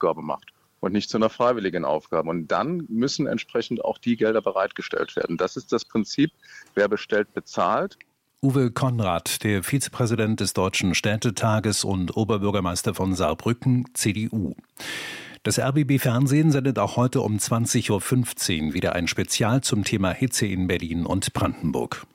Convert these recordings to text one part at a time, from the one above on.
Aufgabe macht und nicht zu einer freiwilligen Aufgabe. Und dann müssen entsprechend auch die Gelder bereitgestellt werden. Das ist das Prinzip, wer bestellt, bezahlt. Uwe Konrad, der Vizepräsident des Deutschen Städtetages und Oberbürgermeister von Saarbrücken, CDU. Das RBB-Fernsehen sendet auch heute um 20.15 Uhr wieder ein Spezial zum Thema Hitze in Berlin und Brandenburg.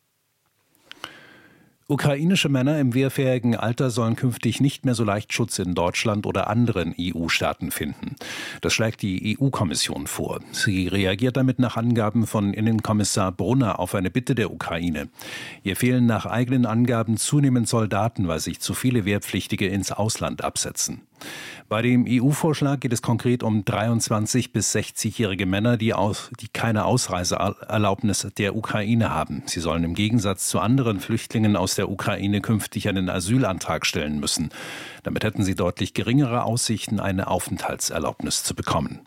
Ukrainische Männer im wehrfähigen Alter sollen künftig nicht mehr so leicht Schutz in Deutschland oder anderen EU-Staaten finden. Das schlägt die EU-Kommission vor. Sie reagiert damit nach Angaben von Innenkommissar Brunner auf eine Bitte der Ukraine. Ihr fehlen nach eigenen Angaben zunehmend Soldaten, weil sich zu viele Wehrpflichtige ins Ausland absetzen. Bei dem EU-Vorschlag geht es konkret um 23- bis 60-jährige Männer, die keine Ausreiseerlaubnis der Ukraine haben. Sie sollen im Gegensatz zu anderen Flüchtlingen aus der Ukraine künftig einen Asylantrag stellen müssen. Damit hätten sie deutlich geringere Aussichten, eine Aufenthaltserlaubnis zu bekommen.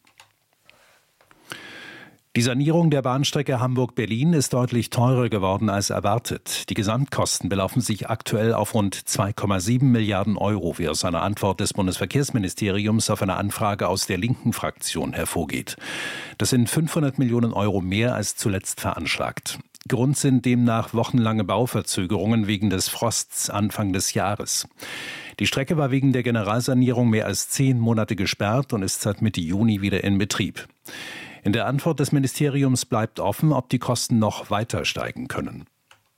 Die Sanierung der Bahnstrecke Hamburg-Berlin ist deutlich teurer geworden als erwartet. Die Gesamtkosten belaufen sich aktuell auf rund 2,7 Milliarden Euro, wie aus einer Antwort des Bundesverkehrsministeriums auf eine Anfrage aus der linken Fraktion hervorgeht. Das sind 500 Millionen Euro mehr als zuletzt veranschlagt. Grund sind demnach wochenlange Bauverzögerungen wegen des Frosts Anfang des Jahres. Die Strecke war wegen der Generalsanierung mehr als 10 Monate gesperrt und ist seit Mitte Juni wieder in Betrieb. In der Antwort des Ministeriums bleibt offen, ob die Kosten noch weiter steigen können.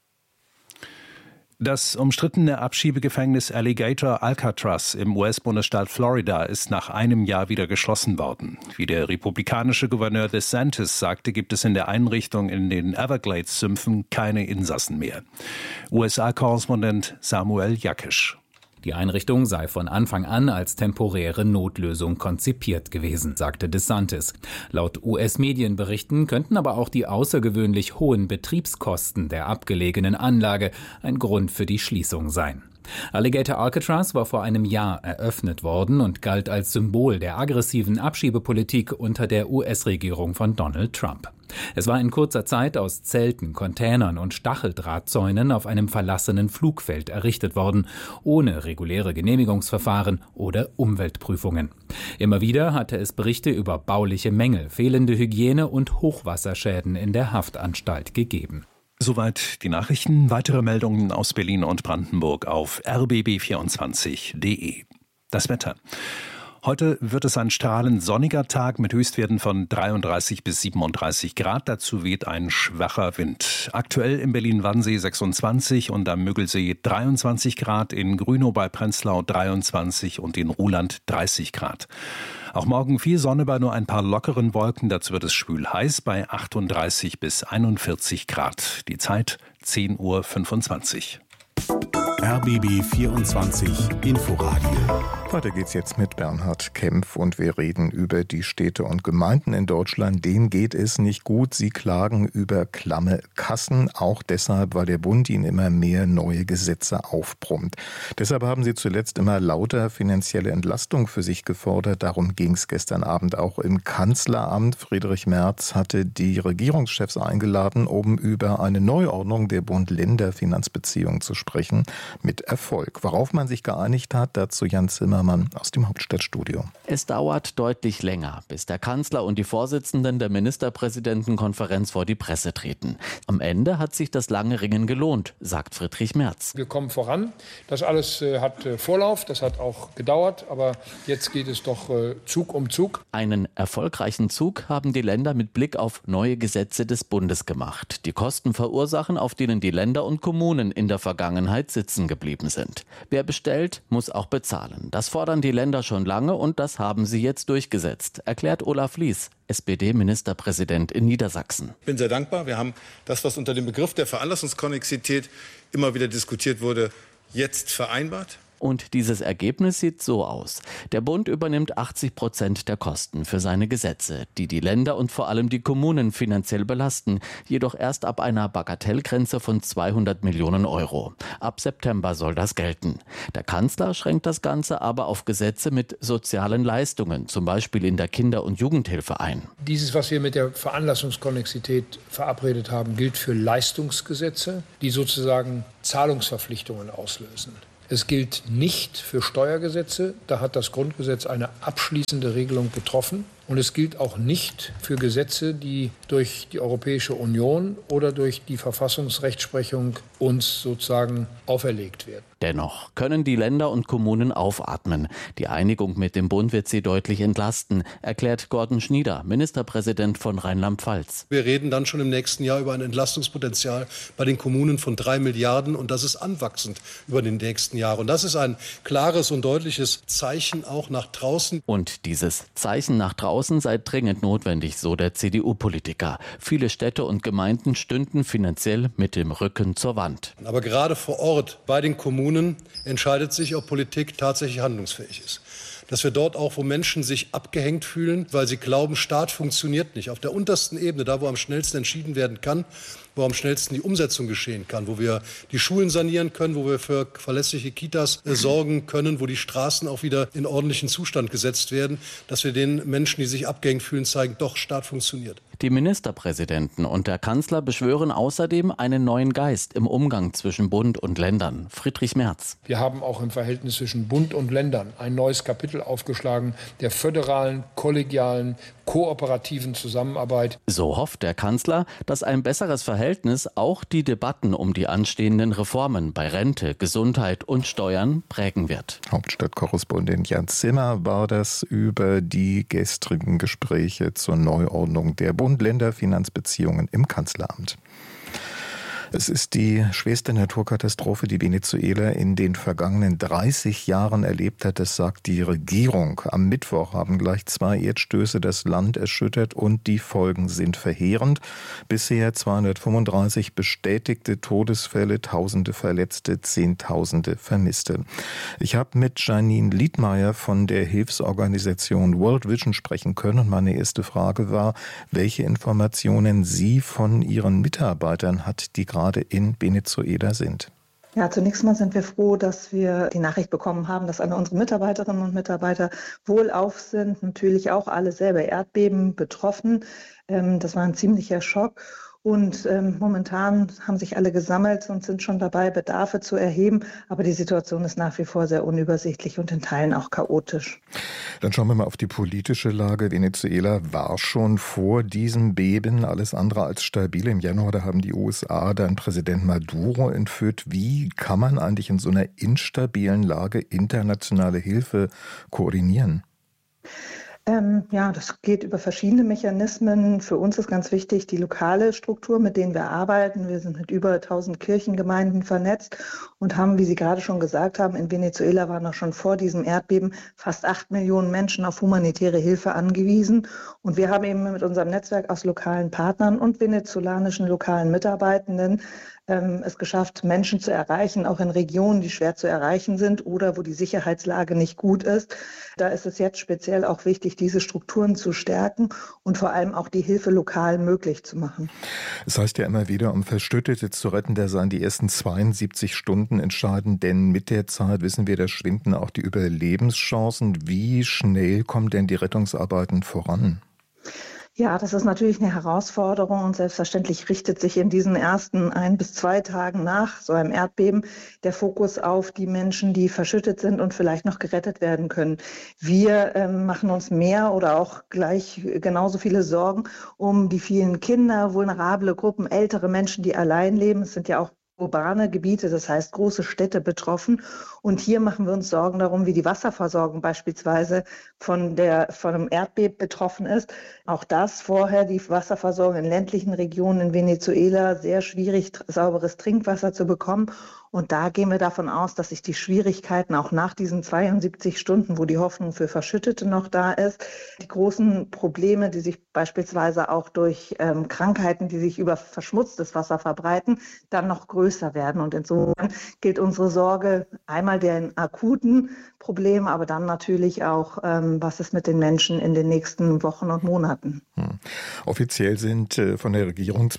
Das umstrittene Abschiebegefängnis Alligator Alcatraz im US-Bundesstaat Florida ist nach einem Jahr wieder geschlossen worden. Wie der republikanische Gouverneur DeSantis sagte, gibt es in der Einrichtung in den Everglades-Sümpfen keine Insassen mehr. USA-Korrespondent Samuel Jakisch. Die Einrichtung sei von Anfang an als temporäre Notlösung konzipiert gewesen, sagte DeSantis. Laut US-Medienberichten könnten aber auch die außergewöhnlich hohen Betriebskosten der abgelegenen Anlage ein Grund für die Schließung sein. Alligator Alcatraz war vor einem Jahr eröffnet worden und galt als Symbol der aggressiven Abschiebepolitik unter der US-Regierung von Donald Trump. Es war in kurzer Zeit aus Zelten, Containern und Stacheldrahtzäunen auf einem verlassenen Flugfeld errichtet worden, ohne reguläre Genehmigungsverfahren oder Umweltprüfungen. Immer wieder hatte es Berichte über bauliche Mängel, fehlende Hygiene und Hochwasserschäden in der Haftanstalt gegeben. Soweit die Nachrichten. Weitere Meldungen aus Berlin und Brandenburg auf rbb24.de. Das Wetter. Heute wird es ein strahlend sonniger Tag mit Höchstwerten von 33 bis 37 Grad. Dazu weht ein schwacher Wind. Aktuell in Berlin-Wannsee 26 und am Müggelsee 23 Grad, in Grünow bei Prenzlau 23 und in Ruhland 30 Grad. Auch morgen viel Sonne bei nur ein paar lockeren Wolken. Dazu wird es schwül heiß bei 38 bis 41 Grad. Die Zeit 10.25 Uhr. RBB 24 Inforadio. Weiter geht's jetzt mit Bernhard Kempf und wir reden über die Städte und Gemeinden in Deutschland. Denen geht es nicht gut. Sie klagen über klamme Kassen, auch deshalb, weil der Bund ihnen immer mehr neue Gesetze aufbrummt. Deshalb haben sie zuletzt immer lauter finanzielle Entlastung für sich gefordert. Darum ging's gestern Abend auch im Kanzleramt. Friedrich Merz hatte die Regierungschefs eingeladen, um über eine Neuordnung der Bund-Länder-Finanzbeziehungen zu sprechen. Mit Erfolg. Worauf man sich geeinigt hat, dazu Jan Zimmermann aus dem Hauptstadtstudio. Es dauert deutlich länger, bis der Kanzler und die Vorsitzenden der Ministerpräsidentenkonferenz vor die Presse treten. Am Ende hat sich das lange Ringen gelohnt, sagt Friedrich Merz. Wir kommen voran. Das alles hat Vorlauf, das hat auch gedauert, aber jetzt geht es doch Zug um Zug. Einen erfolgreichen Zug haben die Länder mit Blick auf neue Gesetze des Bundes gemacht, die Kosten verursachen, auf denen die Länder und Kommunen in der Vergangenheit sitzen geblieben sind. Wer bestellt, muss auch bezahlen. Das fordern die Länder schon lange und das haben sie jetzt durchgesetzt, erklärt Olaf Lies, SPD-Ministerpräsident in Niedersachsen. Ich bin sehr dankbar. Wir haben das, was unter dem Begriff der Veranlassungskonnexität immer wieder diskutiert wurde, jetzt vereinbart. Und dieses Ergebnis sieht so aus. Der Bund übernimmt 80% der Kosten für seine Gesetze, die die Länder und vor allem die Kommunen finanziell belasten, jedoch erst ab einer Bagatellgrenze von 200 Millionen Euro. Ab September soll das gelten. Der Kanzler schränkt das Ganze aber auf Gesetze mit sozialen Leistungen, zum Beispiel in der Kinder- und Jugendhilfe ein. Dieses, was wir mit der Veranlassungskonnexität verabredet haben, gilt für Leistungsgesetze, die sozusagen Zahlungsverpflichtungen auslösen. Es gilt nicht für Steuergesetze. Da hat das Grundgesetz eine abschließende Regelung getroffen. Und es gilt auch nicht für Gesetze, die durch die Europäische Union oder durch die Verfassungsrechtsprechung uns sozusagen auferlegt werden. Dennoch können die Länder und Kommunen aufatmen. Die Einigung mit dem Bund wird sie deutlich entlasten, erklärt Gordon Schnieder, Ministerpräsident von Rheinland-Pfalz. Wir reden dann schon im nächsten Jahr über ein Entlastungspotenzial bei den Kommunen von 3 Milliarden und das ist anwachsend über die nächsten Jahre. Und das ist ein klares und deutliches Zeichen auch nach draußen. Und dieses Zeichen nach draußen sei dringend notwendig, so der CDU-Politiker. Viele Städte und Gemeinden stünden finanziell mit dem Rücken zur Wand. Aber gerade vor Ort bei den Kommunen entscheidet sich, ob Politik tatsächlich handlungsfähig ist. Dass wir dort auch, wo Menschen sich abgehängt fühlen, weil sie glauben, Staat funktioniert nicht, auf der untersten Ebene, da wo am schnellsten entschieden werden kann, wo am schnellsten die Umsetzung geschehen kann, wo wir die Schulen sanieren können, wo wir für verlässliche Kitas sorgen können, wo die Straßen auch wieder in ordentlichen Zustand gesetzt werden, dass wir den Menschen, die sich abgehängt fühlen, zeigen, doch, Staat funktioniert. Die Ministerpräsidenten und der Kanzler beschwören außerdem einen neuen Geist im Umgang zwischen Bund und Ländern. Friedrich Merz. Wir haben auch im Verhältnis zwischen Bund und Ländern ein neues Kapitel aufgeschlagen, der föderalen, kollegialen, kooperativen Zusammenarbeit. So hofft der Kanzler, dass ein besseres Verhältnis auch die Debatten um die anstehenden Reformen bei Rente, Gesundheit und Steuern prägen wird. Hauptstadtkorrespondent Jan Zimmer war das über die gestrigen Gespräche zur Neuordnung der Bund-Länder-Finanzbeziehungen im Kanzleramt. Es ist die schwerste Naturkatastrophe, die Venezuela in den vergangenen 30 Jahren erlebt hat. Das sagt die Regierung. Am Mittwoch haben gleich 2 Erdstöße das Land erschüttert und die Folgen sind verheerend. Bisher 235 bestätigte Todesfälle, Tausende Verletzte, Zehntausende Vermisste. Ich habe mit Janine Liedmayer von der Hilfsorganisation World Vision sprechen können. Und meine erste Frage war, welche Informationen sie von ihren Mitarbeitern hat, die gerade in Venezuela sind. Ja, zunächst mal sind wir froh, dass wir die Nachricht bekommen haben, dass alle unsere Mitarbeiterinnen und Mitarbeiter wohlauf sind. Natürlich auch alle selber Erdbeben betroffen. Das war ein ziemlicher Schock. Und momentan haben sich alle gesammelt und sind schon dabei, Bedarfe zu erheben. Aber die Situation ist nach wie vor sehr unübersichtlich und in Teilen auch chaotisch. Dann schauen wir mal auf die politische Lage. Venezuela war schon vor diesem Beben alles andere als stabil. Im Januar, da haben die USA dann Präsident Maduro entführt. Wie kann man eigentlich in so einer instabilen Lage internationale Hilfe koordinieren? Ja, das geht über verschiedene Mechanismen. Für uns ist ganz wichtig die lokale Struktur, mit denen wir arbeiten. Wir sind mit über 1000 Kirchengemeinden vernetzt und haben, wie Sie gerade schon gesagt haben, in Venezuela waren noch schon vor diesem Erdbeben fast 8 Millionen Menschen auf humanitäre Hilfe angewiesen. Und wir haben eben mit unserem Netzwerk aus lokalen Partnern und venezolanischen lokalen Mitarbeitenden es geschafft, Menschen zu erreichen, auch in Regionen, die schwer zu erreichen sind oder wo die Sicherheitslage nicht gut ist. Da ist es jetzt speziell auch wichtig, diese Strukturen zu stärken und vor allem auch die Hilfe lokal möglich zu machen. Es heißt ja immer wieder, um Verstüttete zu retten, da seien die ersten 72 Stunden entscheidend, denn mit der Zeit, wissen wir, da schwinden auch die Überlebenschancen. Wie schnell kommen denn die Rettungsarbeiten voran? Ja, das ist natürlich eine Herausforderung und selbstverständlich richtet sich in diesen ersten 1 bis 2 Tagen nach so einem Erdbeben der Fokus auf die Menschen, die verschüttet sind und vielleicht noch gerettet werden können. Wir machen uns mehr oder auch gleich genauso viele Sorgen um die vielen Kinder, vulnerable Gruppen, ältere Menschen, die allein leben. Es sind ja auch urbane Gebiete, das heißt große Städte betroffen. Und hier machen wir uns Sorgen darum, wie die Wasserversorgung beispielsweise von einem Erdbeben betroffen ist. Auch das vorher, die Wasserversorgung in ländlichen Regionen in Venezuela, sehr schwierig, sauberes Trinkwasser zu bekommen. Und da gehen wir davon aus, dass sich die Schwierigkeiten auch nach diesen 72 Stunden, wo die Hoffnung für Verschüttete noch da ist, die großen Probleme, die sich beispielsweise auch durch Krankheiten, die sich über verschmutztes Wasser verbreiten, dann noch größer werden. Und insofern gilt unsere Sorge einmal den akuten Problemen, aber dann natürlich auch, was ist mit den Menschen in den nächsten Wochen und Monaten. Offiziell sind von der Regierung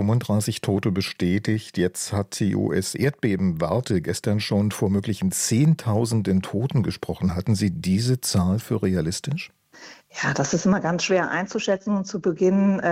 235 Tote bestätigt. Jetzt hat die US-Erdbebenwarte gestern schon vor möglichen Zehntausenden Toten gesprochen. Hatten Sie diese Zahl für realistisch? Ja, das ist immer ganz schwer einzuschätzen und zu Beginn,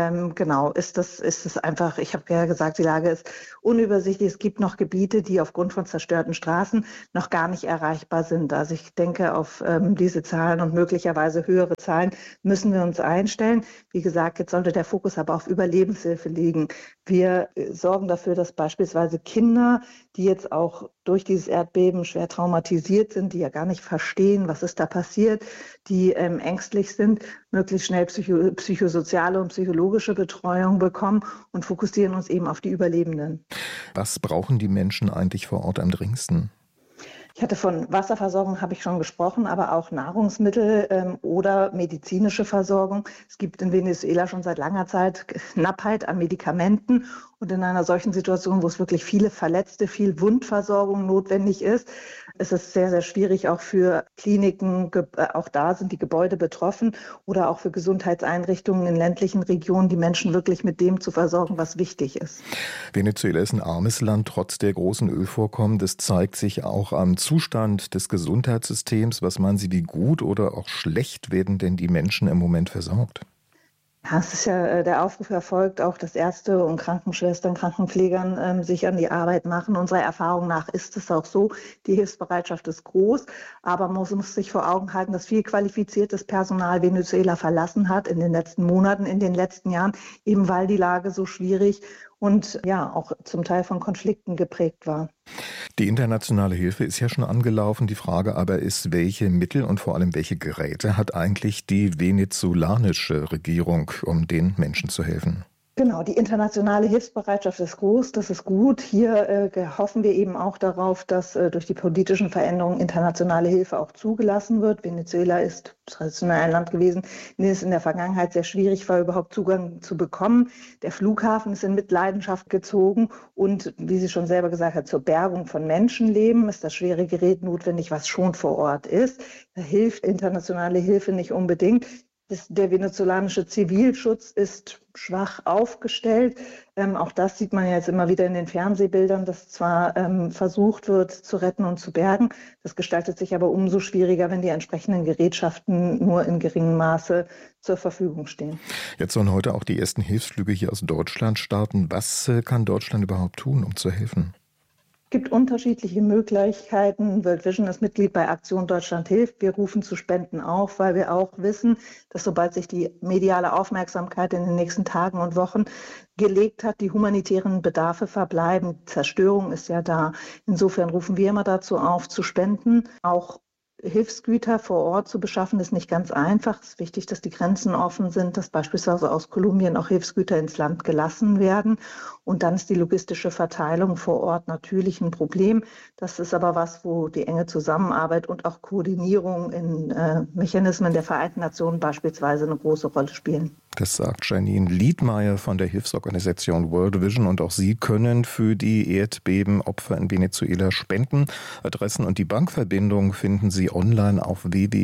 ist es einfach, ich habe ja gesagt, die Lage ist unübersichtlich. Es gibt noch Gebiete, die aufgrund von zerstörten Straßen noch gar nicht erreichbar sind. Also ich denke, auf diese Zahlen und möglicherweise höhere Zahlen müssen wir uns einstellen. Wie gesagt, jetzt sollte der Fokus aber auf Überlebenshilfe liegen. Wir sorgen dafür, dass beispielsweise Kinder, die jetzt auch durch dieses Erdbeben schwer traumatisiert sind, die ja gar nicht verstehen, was ist da passiert, die ängstlich sind, möglichst schnell psychosoziale und psychologische Betreuung bekommen und fokussieren uns eben auf die Überlebenden. Was brauchen die Menschen eigentlich vor Ort am dringendsten? Ich hatte von Wasserversorgung habe ich schon gesprochen, aber auch Nahrungsmittel oder medizinische Versorgung. Es gibt in Venezuela schon seit langer Zeit Knappheit an Medikamenten. Und in einer solchen Situation, wo es wirklich viele Verletzte, viel Wundversorgung notwendig ist, ist es sehr, sehr schwierig auch für Kliniken, auch da sind die Gebäude betroffen, oder auch für Gesundheitseinrichtungen in ländlichen Regionen, die Menschen wirklich mit dem zu versorgen, was wichtig ist. Venezuela ist ein armes Land, trotz der großen Ölvorkommen. Das zeigt sich auch am Zustand des Gesundheitssystems. Was meinen Sie, wie gut oder auch schlecht werden denn die Menschen im Moment versorgt? Ja, es ist ja, der Aufruf erfolgt auch, dass Ärzte und Krankenschwestern, Krankenpflegern sich an die Arbeit machen. Unserer Erfahrung nach ist es auch so. Die Hilfsbereitschaft ist groß, aber man muss sich vor Augen halten, dass viel qualifiziertes Personal Venezuela verlassen hat in den letzten Monaten, in den letzten Jahren, eben weil die Lage so schwierig und ja auch zum Teil von Konflikten geprägt war. Die internationale Hilfe ist ja schon angelaufen. Die Frage aber ist, welche Mittel und vor allem welche Geräte hat eigentlich die venezolanische Regierung, um den Menschen zu helfen? Genau, die internationale Hilfsbereitschaft ist groß, das ist gut. Hier hoffen wir eben auch darauf, dass durch die politischen Veränderungen internationale Hilfe auch zugelassen wird. Venezuela ist traditionell ein Land gewesen, in dem es in der Vergangenheit sehr schwierig war, überhaupt Zugang zu bekommen. Der Flughafen ist in Mitleidenschaft gezogen und, wie sie schon selber gesagt hat, zur Bergung von Menschenleben ist das schwere Gerät notwendig, was schon vor Ort ist. Da hilft internationale Hilfe nicht unbedingt. Der venezolanische Zivilschutz ist schwach aufgestellt. Auch das sieht man jetzt immer wieder in den Fernsehbildern, dass zwar versucht wird zu retten und zu bergen. Das gestaltet sich aber umso schwieriger, wenn die entsprechenden Gerätschaften nur in geringem Maße zur Verfügung stehen. Jetzt sollen heute auch die ersten Hilfsflüge hier aus Deutschland starten. Was kann Deutschland überhaupt tun, um zu helfen? Es gibt unterschiedliche Möglichkeiten. World Vision ist Mitglied bei Aktion Deutschland hilft. Wir rufen zu Spenden auf, weil wir auch wissen, dass sobald sich die mediale Aufmerksamkeit in den nächsten Tagen und Wochen gelegt hat, die humanitären Bedarfe verbleiben. Zerstörung ist ja da. Insofern rufen wir immer dazu auf, zu spenden. Auch Hilfsgüter vor Ort zu beschaffen, ist nicht ganz einfach. Es ist wichtig, dass die Grenzen offen sind, dass beispielsweise aus Kolumbien auch Hilfsgüter ins Land gelassen werden. Und dann ist die logistische Verteilung vor Ort natürlich ein Problem. Das ist aber was, wo die enge Zusammenarbeit und auch Koordinierung in Mechanismen der Vereinten Nationen beispielsweise eine große Rolle spielen. Das sagt Janine Liedmeier von der Hilfsorganisation World Vision. Und auch Sie können für die Erdbebenopfer in Venezuela spenden. Adressen und die Bankverbindung finden Sie online auf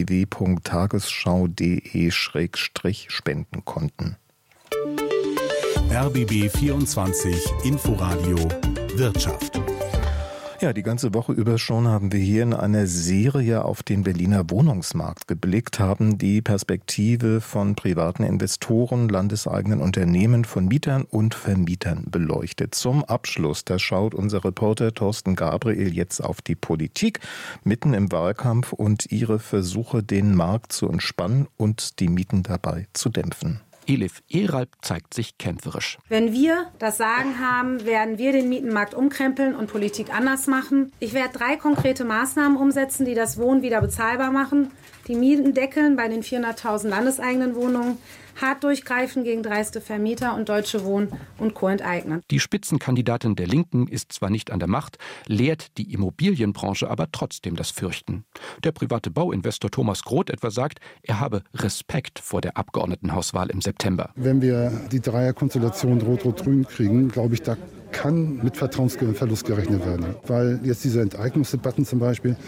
www.tagesschau.de/Spendenkonten. RBB 24 Inforadio Wirtschaft. Ja, die ganze Woche über schon haben wir hier in einer Serie auf den Berliner Wohnungsmarkt geblickt, haben die Perspektive von privaten Investoren, landeseigenen Unternehmen, von Mietern und Vermietern beleuchtet. Zum Abschluss, da schaut unser Reporter Thorsten Gabriel jetzt auf die Politik, mitten im Wahlkampf und ihre Versuche, den Markt zu entspannen und die Mieten dabei zu dämpfen. Elif Eralp zeigt sich kämpferisch. Wenn wir das Sagen haben, werden wir den Mietenmarkt umkrempeln und Politik anders machen. Ich werde 3 konkrete Maßnahmen umsetzen, die das Wohnen wieder bezahlbar machen. Die Mieten deckeln bei den 400.000 landeseigenen Wohnungen, hart durchgreifen gegen dreiste Vermieter und Deutsche Wohnen und Co. enteignen. Die Spitzenkandidatin der Linken ist zwar nicht an der Macht, lehrt die Immobilienbranche aber trotzdem das Fürchten. Der private Bauinvestor Thomas Groth etwa sagt, er habe Respekt vor der Abgeordnetenhauswahl im September. Wenn wir die Dreierkonstellation Rot-Rot-Grün kriegen, glaube ich, da kann mit Vertrauensverlust gerechnet werden. Weil jetzt diese Enteignungsdebatten zum Beispiel,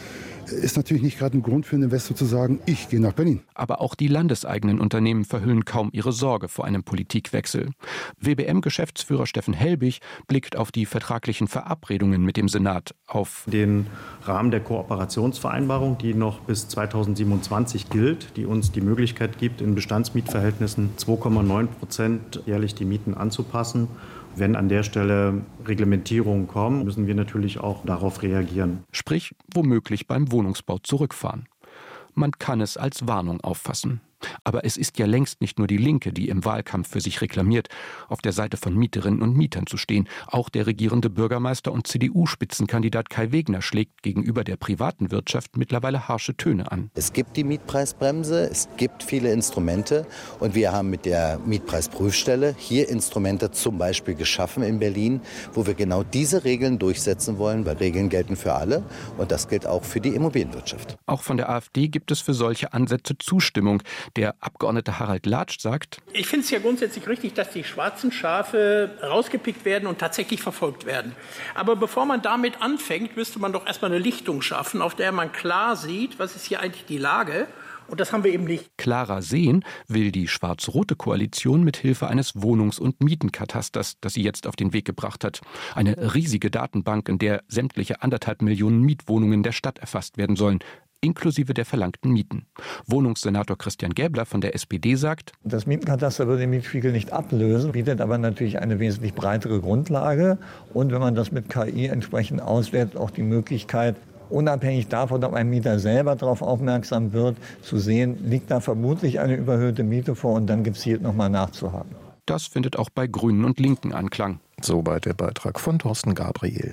ist natürlich nicht gerade ein Grund für einen Investor zu sagen, ich gehe nach Berlin. Aber auch die landeseigenen Unternehmen verhüllen kaum ihre Sorge vor einem Politikwechsel. WBM-Geschäftsführer Steffen Helbig blickt auf die vertraglichen Verabredungen mit dem Senat, auf den Rahmen der Kooperationsvereinbarung, die noch bis 2027 gilt, die uns die Möglichkeit gibt, in Bestandsmietverhältnissen 2,9% jährlich die Mieten anzupassen. Wenn an der Stelle Reglementierungen kommen, müssen wir natürlich auch darauf reagieren. Sprich, womöglich beim Wohnungsbau zurückfahren. Man kann es als Warnung auffassen. Aber es ist ja längst nicht nur die Linke, die im Wahlkampf für sich reklamiert, auf der Seite von Mieterinnen und Mietern zu stehen. Auch der regierende Bürgermeister und CDU-Spitzenkandidat Kai Wegner schlägt gegenüber der privaten Wirtschaft mittlerweile harsche Töne an. Es gibt die Mietpreisbremse, es gibt viele Instrumente und wir haben mit der Mietpreisprüfstelle hier Instrumente zum Beispiel geschaffen in Berlin, wo wir genau diese Regeln durchsetzen wollen, weil Regeln gelten für alle und das gilt auch für die Immobilienwirtschaft. Auch von der AfD gibt es für solche Ansätze Zustimmung. Der Abgeordnete Harald Latsch sagt: Ich finde es ja grundsätzlich richtig, dass die schwarzen Schafe rausgepickt werden und tatsächlich verfolgt werden. Aber bevor man damit anfängt, müsste man doch erstmal eine Lichtung schaffen, auf der man klar sieht, was ist hier eigentlich die Lage. Und das haben wir eben nicht. Klarer sehen will die schwarz-rote Koalition mit Hilfe eines Wohnungs- und Mietenkatasters, das sie jetzt auf den Weg gebracht hat. Eine riesige Datenbank, in der sämtliche 1,5 Millionen Mietwohnungen der Stadt erfasst werden sollen, inklusive der verlangten Mieten. Wohnungssenator Christian Gäbler von der SPD sagt: Das Mietenkataster würde den Mietspiegel nicht ablösen, bietet aber natürlich eine wesentlich breitere Grundlage. Und wenn man das mit KI entsprechend auswertet, auch die Möglichkeit, unabhängig davon, ob ein Mieter selber darauf aufmerksam wird, zu sehen, liegt da vermutlich eine überhöhte Miete vor und dann gezielt nochmal nachzuhaken. Das findet auch bei Grünen und Linken Anklang. Soweit der Beitrag von Thorsten Gabriel.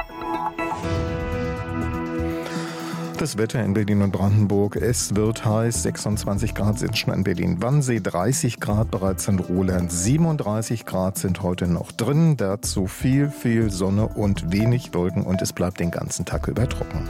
Das Wetter in Berlin und Brandenburg. Es wird heiß. 26 Grad sind schon in Berlin-Wannsee, 30 Grad bereits in Roland, 37 Grad sind heute noch drin. Dazu viel Sonne und wenig Wolken und es bleibt den ganzen Tag über trocken.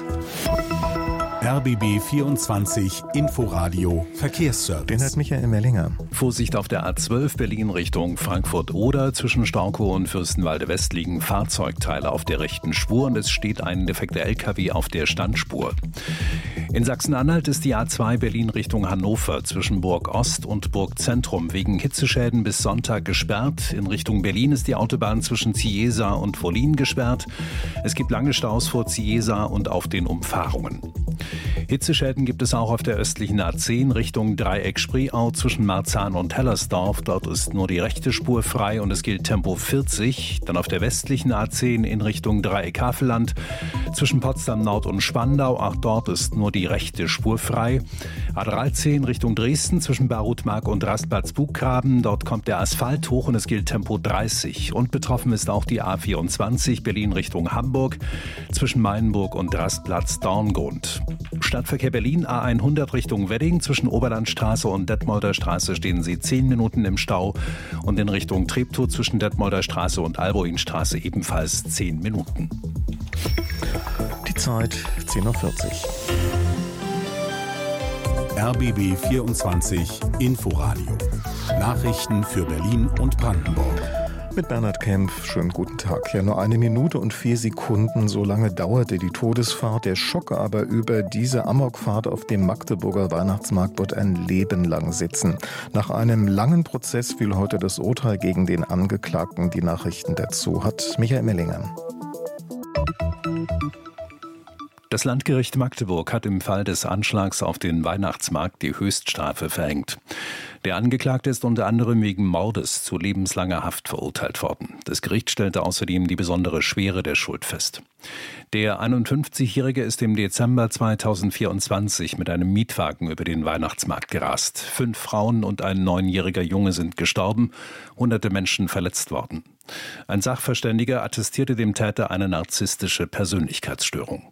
RBB 24 Inforadio Verkehrsservice. Den hat Michael Mellinger. Vorsicht auf der A12 Berlin Richtung Frankfurt-Oder. Zwischen Staukow und Fürstenwalde West liegen Fahrzeugteile auf der rechten Spur und es steht ein defekter LKW auf der Standspur. In Sachsen-Anhalt ist die A2 Berlin Richtung Hannover zwischen Burg Ost und Burg Zentrum wegen Hitzeschäden bis Sonntag gesperrt. In Richtung Berlin ist die Autobahn zwischen Ciesa und Wollin gesperrt. Es gibt lange Staus vor Ciesa und auf den Umfahrungen. Hitzeschäden gibt es auch auf der östlichen A10 Richtung Dreieck-Spreeau zwischen Marzahn und Hellersdorf. Dort ist nur die rechte Spur frei und es gilt Tempo 40. Dann auf der westlichen A10 in Richtung Dreieck-Havelland zwischen Potsdam Nord und Spandau. Auch dort ist nur die rechte Spur frei. A13 Richtung Dresden zwischen Barutmark und Rastplatz-Buggraben. Dort kommt der Asphalt hoch und es gilt Tempo 30. Und betroffen ist auch die A24 Berlin Richtung Hamburg zwischen Meilenburg und Rastplatz Dorngrund. Stadtverkehr Berlin A100 Richtung Wedding zwischen Oberlandstraße und Detmolder Straße stehen Sie 10 Minuten im Stau und in Richtung Treptow zwischen Detmolder Straße und Alboinstraße ebenfalls 10 Minuten. Die Zeit 10:40 Uhr. RBB 24 Inforadio. Nachrichten für Berlin und Brandenburg. Mit Bernhard Kempf, schönen guten Tag. Ja, nur 1 Minute und 4 Sekunden, so lange dauerte die Todesfahrt. Der Schock aber über diese Amokfahrt auf dem Magdeburger Weihnachtsmarkt wird ein Leben lang sitzen. Nach einem langen Prozess fiel heute das Urteil gegen den Angeklagten. Die Nachrichten dazu hat Michael Mellinger. Das Landgericht Magdeburg hat im Fall des Anschlags auf den Weihnachtsmarkt die Höchststrafe verhängt. Der Angeklagte ist unter anderem wegen Mordes zu lebenslanger Haft verurteilt worden. Das Gericht stellte außerdem die besondere Schwere der Schuld fest. Der 51-Jährige ist im Dezember 2024 mit einem Mietwagen über den Weihnachtsmarkt gerast. 5 Frauen und ein 9-jähriger Junge sind gestorben, hunderte Menschen verletzt worden. Ein Sachverständiger attestierte dem Täter eine narzisstische Persönlichkeitsstörung.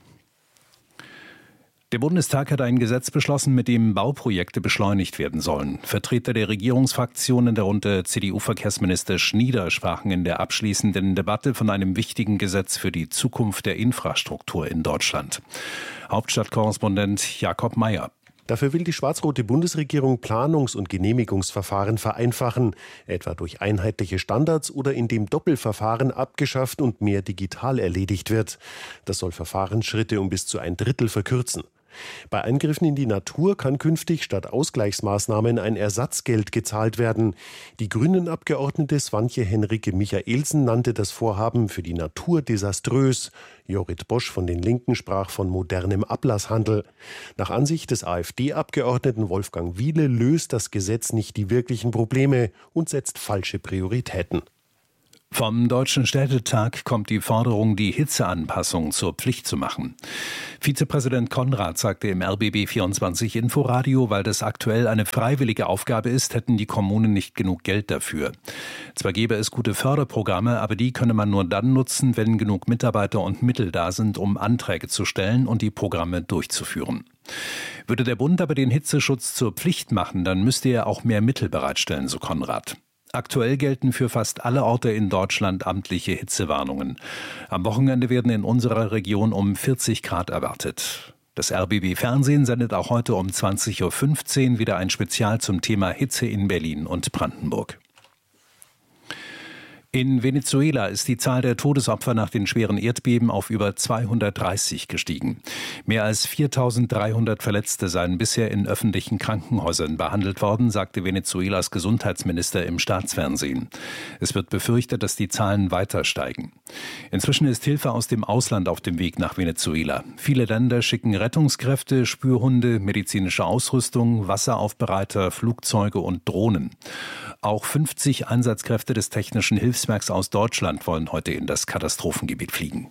Der Bundestag hat ein Gesetz beschlossen, mit dem Bauprojekte beschleunigt werden sollen. Vertreter der Regierungsfraktionen, darunter CDU-Verkehrsminister Schnieder, sprachen in der abschließenden Debatte von einem wichtigen Gesetz für die Zukunft der Infrastruktur in Deutschland. Hauptstadtkorrespondent Jakob Mayer. Dafür will die schwarz-rote Bundesregierung Planungs- und Genehmigungsverfahren vereinfachen, etwa durch einheitliche Standards oder indem Doppelverfahren abgeschafft und mehr digital erledigt wird. Das soll Verfahrensschritte um bis zu 1/3 verkürzen. Bei Eingriffen in die Natur kann künftig statt Ausgleichsmaßnahmen ein Ersatzgeld gezahlt werden. Die Grünen-Abgeordnete Swantje Henrike Michaelsen nannte das Vorhaben für die Natur desaströs. Jorrit Bosch von den Linken sprach von modernem Ablasshandel. Nach Ansicht des AfD-Abgeordneten Wolfgang Wiele löst das Gesetz nicht die wirklichen Probleme und setzt falsche Prioritäten. Vom Deutschen Städtetag kommt die Forderung, die Hitzeanpassung zur Pflicht zu machen. Vizepräsident Konrad sagte im RBB24 Inforadio, weil das aktuell eine freiwillige Aufgabe ist, hätten die Kommunen nicht genug Geld dafür. Zwar gäbe es gute Förderprogramme, aber die könne man nur dann nutzen, wenn genug Mitarbeiter und Mittel da sind, um Anträge zu stellen und die Programme durchzuführen. Würde der Bund aber den Hitzeschutz zur Pflicht machen, dann müsste er auch mehr Mittel bereitstellen, so Konrad. Aktuell gelten für fast alle Orte in Deutschland amtliche Hitzewarnungen. Am Wochenende werden in unserer Region um 40 Grad erwartet. Das RBB-Fernsehen sendet auch heute um 20.15 Uhr wieder ein Spezial zum Thema Hitze in Berlin und Brandenburg. In Venezuela ist die Zahl der Todesopfer nach den schweren Erdbeben auf über 230 gestiegen. Mehr als 4.300 Verletzte seien bisher in öffentlichen Krankenhäusern behandelt worden, sagte Venezuelas Gesundheitsminister im Staatsfernsehen. Es wird befürchtet, dass die Zahlen weiter steigen. Inzwischen ist Hilfe aus dem Ausland auf dem Weg nach Venezuela. Viele Länder schicken Rettungskräfte, Spürhunde, medizinische Ausrüstung, Wasseraufbereiter, Flugzeuge und Drohnen. Auch 50 Einsatzkräfte des Technischen Hilfswerks aus Deutschland wollen heute in das Katastrophengebiet fliegen.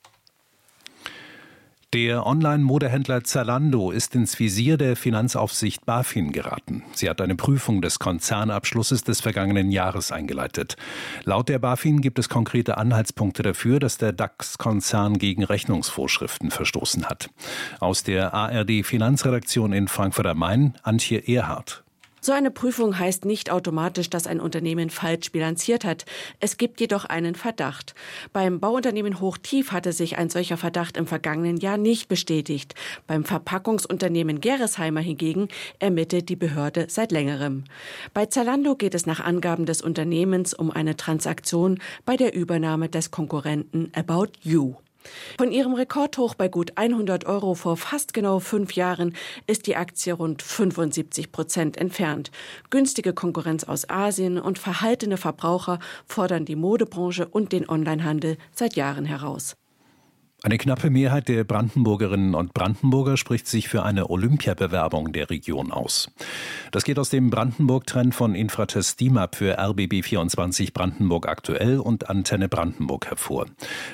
Der Online-Modehändler Zalando ist ins Visier der Finanzaufsicht BaFin geraten. Sie hat eine Prüfung des Konzernabschlusses des vergangenen Jahres eingeleitet. Laut der BaFin gibt es konkrete Anhaltspunkte dafür, dass der DAX-Konzern gegen Rechnungsvorschriften verstoßen hat. Aus der ARD-Finanzredaktion in Frankfurt am Main, Antje Erhardt. So eine Prüfung heißt nicht automatisch, dass ein Unternehmen falsch bilanziert hat. Es gibt jedoch einen Verdacht. Beim Bauunternehmen Hochtief hatte sich ein solcher Verdacht im vergangenen Jahr nicht bestätigt. Beim Verpackungsunternehmen Gerresheimer hingegen ermittelt die Behörde seit längerem. Bei Zalando geht es nach Angaben des Unternehmens um eine Transaktion bei der Übernahme des Konkurrenten About You. Von ihrem Rekordhoch bei gut 100 € vor fast genau 5 Jahren ist die Aktie rund 75% entfernt. Günstige Konkurrenz aus Asien und verhaltene Verbraucher fordern die Modebranche und den Onlinehandel seit Jahren heraus. Eine knappe Mehrheit der Brandenburgerinnen und Brandenburger spricht sich für eine Olympiabewerbung der Region aus. Das geht aus dem Brandenburg-Trend von Infratest DIMAP für RBB24 Brandenburg aktuell und Antenne Brandenburg hervor.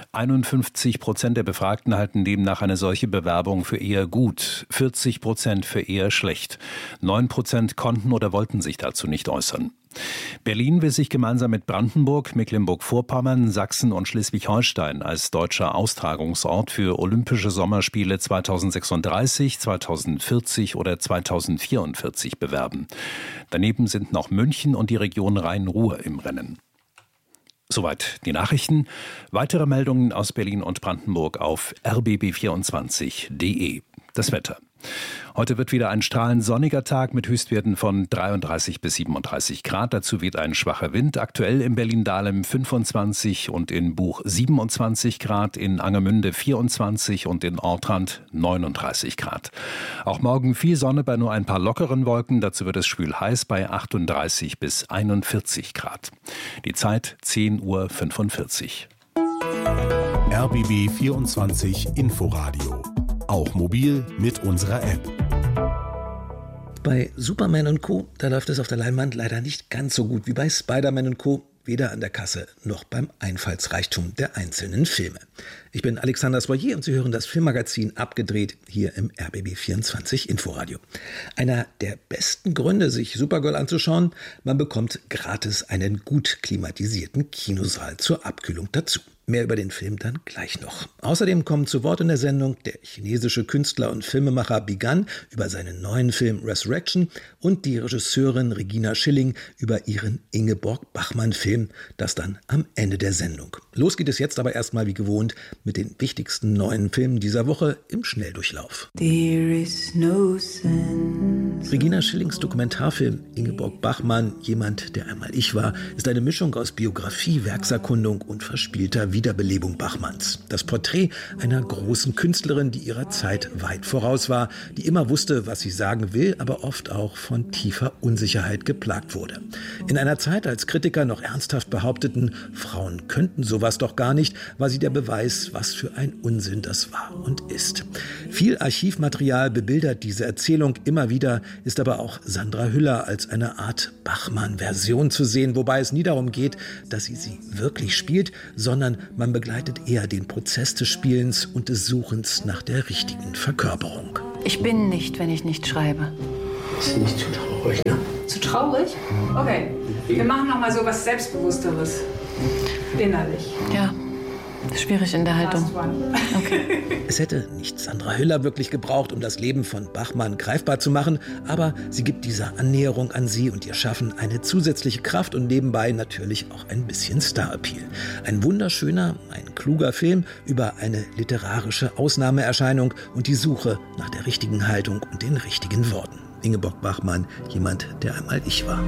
51% der Befragten halten demnach eine solche Bewerbung für eher gut, 40% für eher schlecht. 9% konnten oder wollten sich dazu nicht äußern. Berlin will sich gemeinsam mit Brandenburg, Mecklenburg-Vorpommern, Sachsen und Schleswig-Holstein als deutscher Austragungsort für Olympische Sommerspiele 2036, 2040 oder 2044 bewerben. Daneben sind noch München und die Region Rhein-Ruhr im Rennen. Soweit die Nachrichten. Weitere Meldungen aus Berlin und Brandenburg auf rbb24.de. Das Wetter. Heute wird wieder ein strahlend sonniger Tag mit Höchstwerten von 33 bis 37 Grad. Dazu weht ein schwacher Wind. Aktuell in Berlin-Dahlem 25 und in Buch 27 Grad, in Angermünde 24 und in Ortrand 39 Grad. Auch morgen viel Sonne bei nur ein paar lockeren Wolken. Dazu wird es schwül heiß bei 38 bis 41 Grad. Die Zeit 10:45 Uhr. RBB 24 Inforadio. Auch mobil mit unserer App. Bei Superman & Co., da läuft es auf der Leinwand leider nicht ganz so gut wie bei Spider-Man & Co., weder an der Kasse noch beim Einfallsreichtum der einzelnen Filme. Ich bin Alexander Soyer und Sie hören das Filmmagazin Abgedreht hier im RBB24 Inforadio. Einer der besten Gründe, sich Supergirl anzuschauen, man bekommt gratis einen gut klimatisierten Kinosaal zur Abkühlung dazu. Mehr über den Film dann gleich noch. Außerdem kommen zu Wort in der Sendung der chinesische Künstler und Filmemacher Bigan über seinen neuen Film Resurrection und die Regisseurin Regina Schilling über ihren Ingeborg Bachmann-Film, das dann am Ende der Sendung. Los geht es jetzt aber erstmal wie gewohnt mit den wichtigsten neuen Filmen dieser Woche im Schnelldurchlauf. Regina Schillings Dokumentarfilm Ingeborg Bachmann, Jemand, der einmal ich war, ist eine Mischung aus Biografie, Werkserkundung und verspielter Wiederbelebung Bachmanns. Das Porträt einer großen Künstlerin, die ihrer Zeit weit voraus war, die immer wusste, was sie sagen will, aber oft auch von tiefer Unsicherheit geplagt wurde. In einer Zeit, als Kritiker noch ernsthaft behaupteten, Frauen könnten sowas doch gar nicht, war sie der Beweis, was für ein Unsinn das war und ist. Viel Archivmaterial bebildert diese Erzählung immer wieder, ist aber auch Sandra Hüller als eine Art Bachmann-Version zu sehen, wobei es nie darum geht, dass sie wirklich spielt, sondern man begleitet eher den Prozess des Spielens und des Suchens nach der richtigen Verkörperung. Ich bin nicht, wenn ich nicht schreibe. Ist nicht zu traurig, ne? Zu traurig? Okay, wir machen noch mal so was Selbstbewussteres. Innerlich. Ja, schwierig in der Haltung. Okay. Es hätte nicht Sandra Hüller wirklich gebraucht, um das Leben von Bachmann greifbar zu machen, aber sie gibt dieser Annäherung an sie und ihr Schaffen eine zusätzliche Kraft und nebenbei natürlich auch ein bisschen Star-Appeal. Ein wunderschöner, ein kluger Film über eine literarische Ausnahmeerscheinung und die Suche nach der richtigen Haltung und den richtigen Worten. Ingeborg Bachmann, Jemand, der einmal ich war.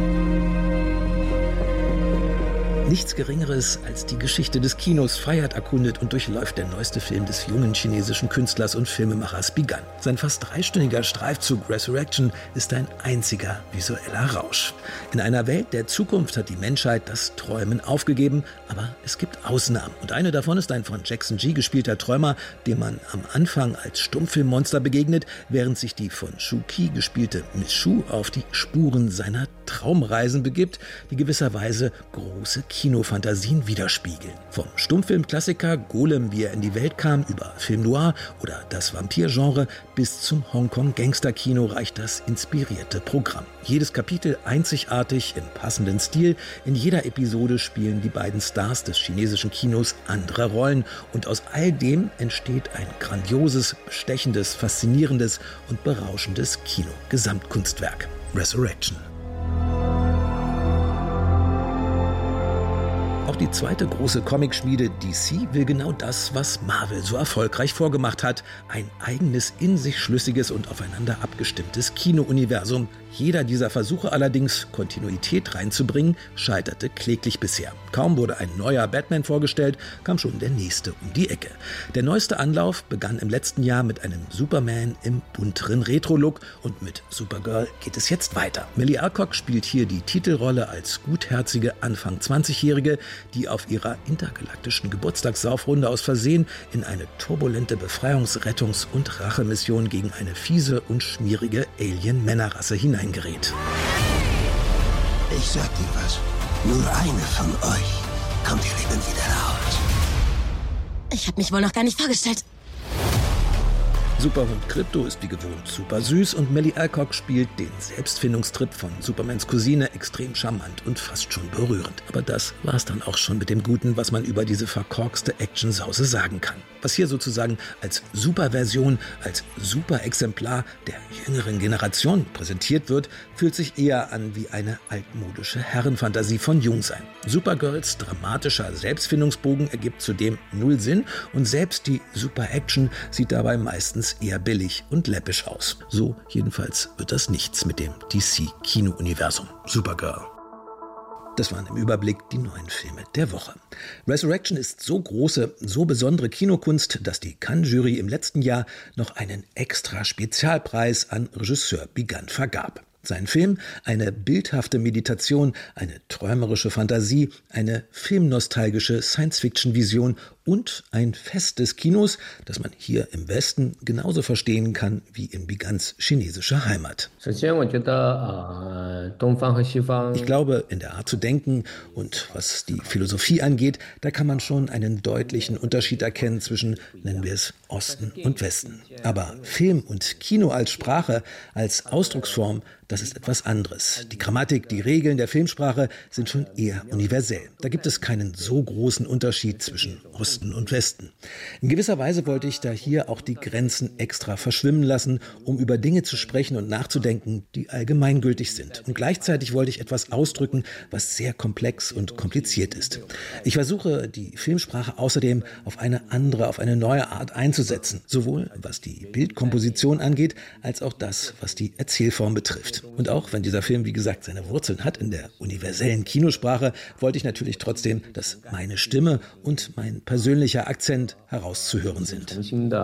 Nichts Geringeres als die Geschichte des Kinos feiert, erkundet und durchläuft der neueste Film des jungen chinesischen Künstlers und Filmemachers Bi Gan. Sein fast 3-stündiger Streifzug Resurrection ist ein einziger visueller Rausch. In einer Welt der Zukunft hat die Menschheit das Träumen aufgegeben, aber es gibt Ausnahmen. Und eine davon ist ein von Jackson Gee gespielter Träumer, dem man am Anfang als Stummfilmmonster begegnet, während sich die von Shu Qi gespielte Miss Shu auf die Spuren seiner Traumreisen begibt, die gewisserweise große Kinofantasien widerspiegeln. Vom Stummfilmklassiker Golem, wie er in die Welt kam, über Film Noir oder das Vampirgenre bis zum Hongkong-Gangster-Kino reicht das inspirierte Programm. Jedes Kapitel einzigartig im passenden Stil. In jeder Episode spielen die beiden Stars des chinesischen Kinos andere Rollen und aus all dem entsteht ein grandioses, bestechendes, faszinierendes und berauschendes Kino-Gesamtkunstwerk. Resurrection. Auch die zweite große Comicschmiede DC will genau das, was Marvel so erfolgreich vorgemacht hat. Ein eigenes, in sich schlüssiges und aufeinander abgestimmtes Kino-Universum. Jeder dieser Versuche allerdings, Kontinuität reinzubringen, scheiterte kläglich bisher. Kaum wurde ein neuer Batman vorgestellt, kam schon der nächste um die Ecke. Der neueste Anlauf begann im letzten Jahr mit einem Superman im bunteren Retro-Look und mit Supergirl geht es jetzt weiter. Millie Alcock spielt hier die Titelrolle als gutherzige Anfang 20-Jährige, die auf ihrer intergalaktischen Geburtstagssaufrunde aus Versehen in eine turbulente Befreiungs-, Rettungs- und Rachemission gegen eine fiese und schmierige Alien-Männerrasse hineingerät. Ich sag dir was. Nur eine von euch kommt hier lebend wieder raus. Ich habe mich wohl noch gar nicht vorgestellt. Superhund Krypto ist wie gewohnt super süß und Millie Alcock spielt den Selbstfindungstrip von Supermans Cousine extrem charmant und fast schon berührend. Aber das war's dann auch schon mit dem Guten, was man über diese verkorkste Actionsause sagen kann. Was hier sozusagen als Superversion, als Superexemplar der jüngeren Generation präsentiert wird, fühlt sich eher an wie eine altmodische Herrenfantasie von Jungsein. Supergirls dramatischer Selbstfindungsbogen ergibt zudem null Sinn und selbst die Super-Action sieht dabei meistens eher billig und läppisch aus. So jedenfalls wird das nichts mit dem DC-Kino-Universum. Supergirl. Das waren im Überblick die neuen Filme der Woche. Resurrection ist so große, so besondere Kinokunst, dass die Cannes-Jury im letzten Jahr noch einen extra Spezialpreis an Regisseur Bi Gan vergab. Sein Film, eine bildhafte Meditation, eine träumerische Fantasie, eine filmnostalgische Science-Fiction-Vision und ein Fest des Kinos, das man hier im Westen genauso verstehen kann wie in Bi Gans chinesischer Heimat. Ich glaube, in der Art zu denken und was die Philosophie angeht, da kann man schon einen deutlichen Unterschied erkennen zwischen, nennen wir es, Osten und Westen. Aber Film und Kino als Sprache, als Ausdrucksform, das ist etwas anderes. Die Grammatik, die Regeln der Filmsprache sind schon eher universell. Da gibt es keinen so großen Unterschied zwischen Osten Osten und Westen. In gewisser Weise wollte ich da hier auch die Grenzen extra verschwimmen lassen, um über Dinge zu sprechen und nachzudenken, die allgemeingültig sind. Und gleichzeitig wollte ich etwas ausdrücken, was sehr komplex und kompliziert ist. Ich versuche, die Filmsprache außerdem auf eine andere, auf eine neue Art einzusetzen. Sowohl was die Bildkomposition angeht, als auch das, was die Erzählform betrifft. Und auch wenn dieser Film, wie gesagt, seine Wurzeln hat in der universellen Kinosprache, wollte ich natürlich trotzdem, dass meine Stimme und mein persönlicher Akzent herauszuhören sind.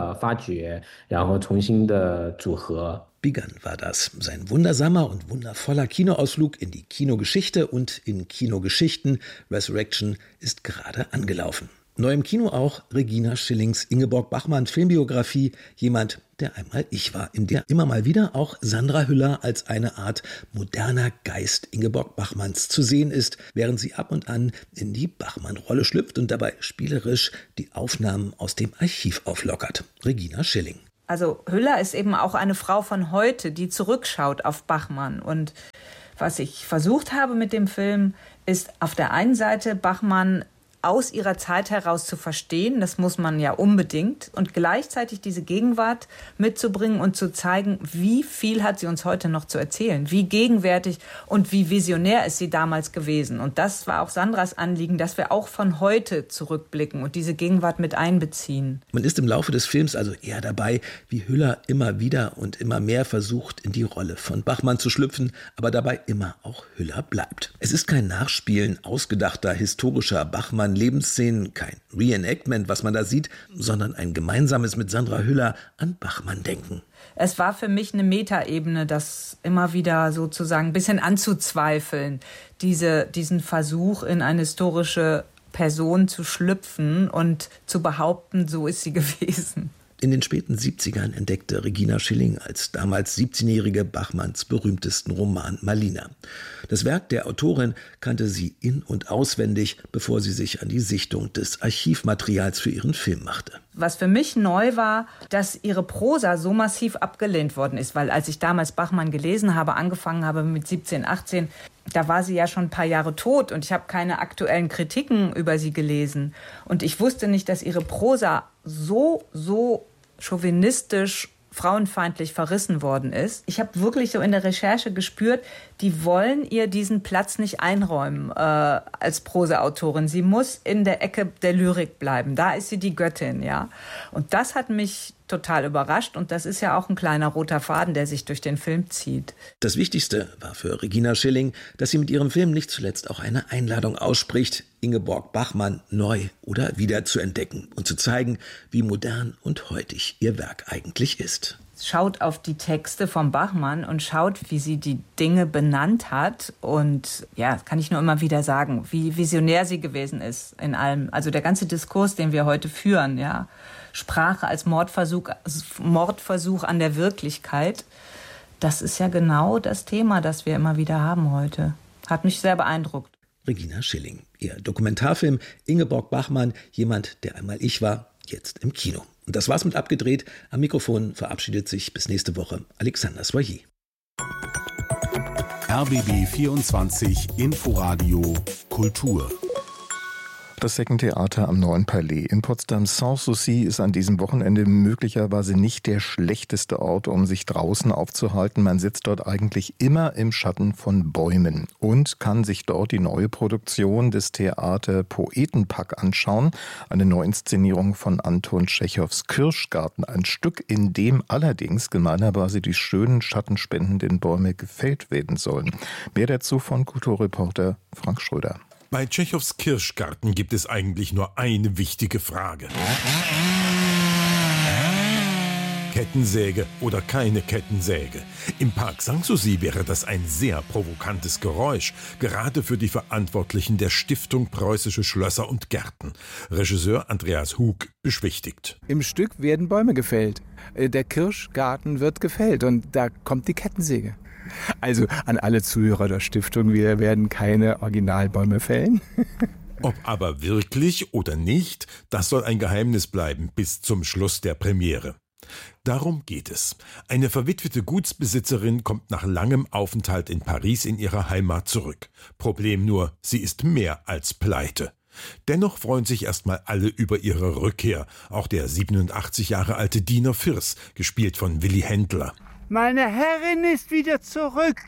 Begun war das, sein wundersamer und wundervoller Kinoausflug in die Kinogeschichte und in Kinogeschichten. Resurrection ist gerade angelaufen. Neu im Kino auch Regina Schillings Ingeborg Bachmann Filmbiografie, jemand, der einmal ich war, in der immer mal wieder auch Sandra Hüller als eine Art moderner Geist Ingeborg Bachmanns zu sehen ist, während sie ab und an in die Bachmann-Rolle schlüpft und dabei spielerisch die Aufnahmen aus dem Archiv auflockert. Regina Schilling. Also Hüller ist eben auch eine Frau von heute, die zurückschaut auf Bachmann. Und was ich versucht habe mit dem Film, ist auf der einen Seite Bachmann aus ihrer Zeit heraus zu verstehen, das muss man ja unbedingt, und gleichzeitig diese Gegenwart mitzubringen und zu zeigen, wie viel hat sie uns heute noch zu erzählen, wie gegenwärtig und wie visionär ist sie damals gewesen. Und das war auch Sandras Anliegen, dass wir auch von heute zurückblicken und diese Gegenwart mit einbeziehen. Man ist im Laufe des Films also eher dabei, wie Hüller immer wieder und immer mehr versucht, in die Rolle von Bachmann zu schlüpfen, aber dabei immer auch Hüller bleibt. Es ist kein Nachspielen ausgedachter historischer Bachmann-Lebensszenen, kein Reenactment, was man da sieht, sondern ein gemeinsames mit Sandra Hüller an Bachmann denken. Es war für mich eine Metaebene, das immer wieder sozusagen ein bisschen anzuzweifeln, diesen Versuch in eine historische Person zu schlüpfen und zu behaupten, so ist sie gewesen. In den späten 70ern entdeckte Regina Schilling als damals 17-jährige Bachmanns berühmtesten Roman Malina. Das Werk der Autorin kannte sie in- und auswendig, bevor sie sich an die Sichtung des Archivmaterials für ihren Film machte. Was für mich neu war, dass ihre Prosa so massiv abgelehnt worden ist, weil als ich damals Bachmann gelesen habe, angefangen habe mit 17, 18, da war sie ja schon ein paar Jahre tot und ich habe keine aktuellen Kritiken über sie gelesen. Und ich wusste nicht, dass ihre Prosa so chauvinistisch, frauenfeindlich verrissen worden ist. Ich habe wirklich so in der Recherche gespürt, die wollen ihr diesen Platz nicht einräumen als Prosaautorin. Sie muss in der Ecke der Lyrik bleiben. Da ist sie die Göttin, ja. Und das hat mich total überrascht und das ist ja auch ein kleiner roter Faden, der sich durch den Film zieht. Das Wichtigste war für Regina Schilling, dass sie mit ihrem Film nicht zuletzt auch eine Einladung ausspricht, Ingeborg Bachmann neu oder wieder zu entdecken und zu zeigen, wie modern und heutig ihr Werk eigentlich ist. Schaut auf die Texte von Bachmann und schaut, wie sie die Dinge benannt hat. Und ja, kann ich nur immer wieder sagen, wie visionär sie gewesen ist in allem. Also der ganze Diskurs, den wir heute führen, ja, Sprache als Mordversuch an der Wirklichkeit, das ist ja genau das Thema, das wir immer wieder haben heute. Hat mich sehr beeindruckt. Regina Schilling, ihr Dokumentarfilm Ingeborg Bachmann, jemand, der einmal ich war, jetzt im Kino. Und das war's mit Abgedreht. Am Mikrofon verabschiedet sich bis nächste Woche Alexander Soyer. RBB 24 Inforadio Kultur. Das Second-Theater am Neuen Palais in Potsdam Sanssouci ist an diesem Wochenende möglicherweise nicht der schlechteste Ort, um sich draußen aufzuhalten. Man sitzt dort eigentlich immer im Schatten von Bäumen und kann sich dort die neue Produktion des Theater Poetenpack anschauen. Eine Neuinszenierung von Anton Tschechows Kirschgarten. Ein Stück, in dem allerdings gemeinerweise die schönen schattenspendenden Bäume gefällt werden sollen. Mehr dazu von Kulturreporter Frank Schröder. Bei Tschechows Kirschgarten gibt es eigentlich nur eine wichtige Frage. Kettensäge oder keine Kettensäge? Im Park Sanssouci wäre das ein sehr provokantes Geräusch, gerade für die Verantwortlichen der Stiftung Preußische Schlösser und Gärten. Regisseur Andreas Hug beschwichtigt. Im Stück werden Bäume gefällt. Der Kirschgarten wird gefällt und da kommt die Kettensäge. Also an alle Zuhörer der Stiftung, wir werden keine Originalbäume fällen. Ob aber wirklich oder nicht, das soll ein Geheimnis bleiben bis zum Schluss der Premiere. Darum geht es. Eine verwitwete Gutsbesitzerin kommt nach langem Aufenthalt in Paris in ihre Heimat zurück. Problem nur, sie ist mehr als pleite. Dennoch freuen sich erstmal alle über ihre Rückkehr. Auch der 87 Jahre alte Diener Firs, gespielt von Willy Händler. Meine Herrin ist wieder zurück,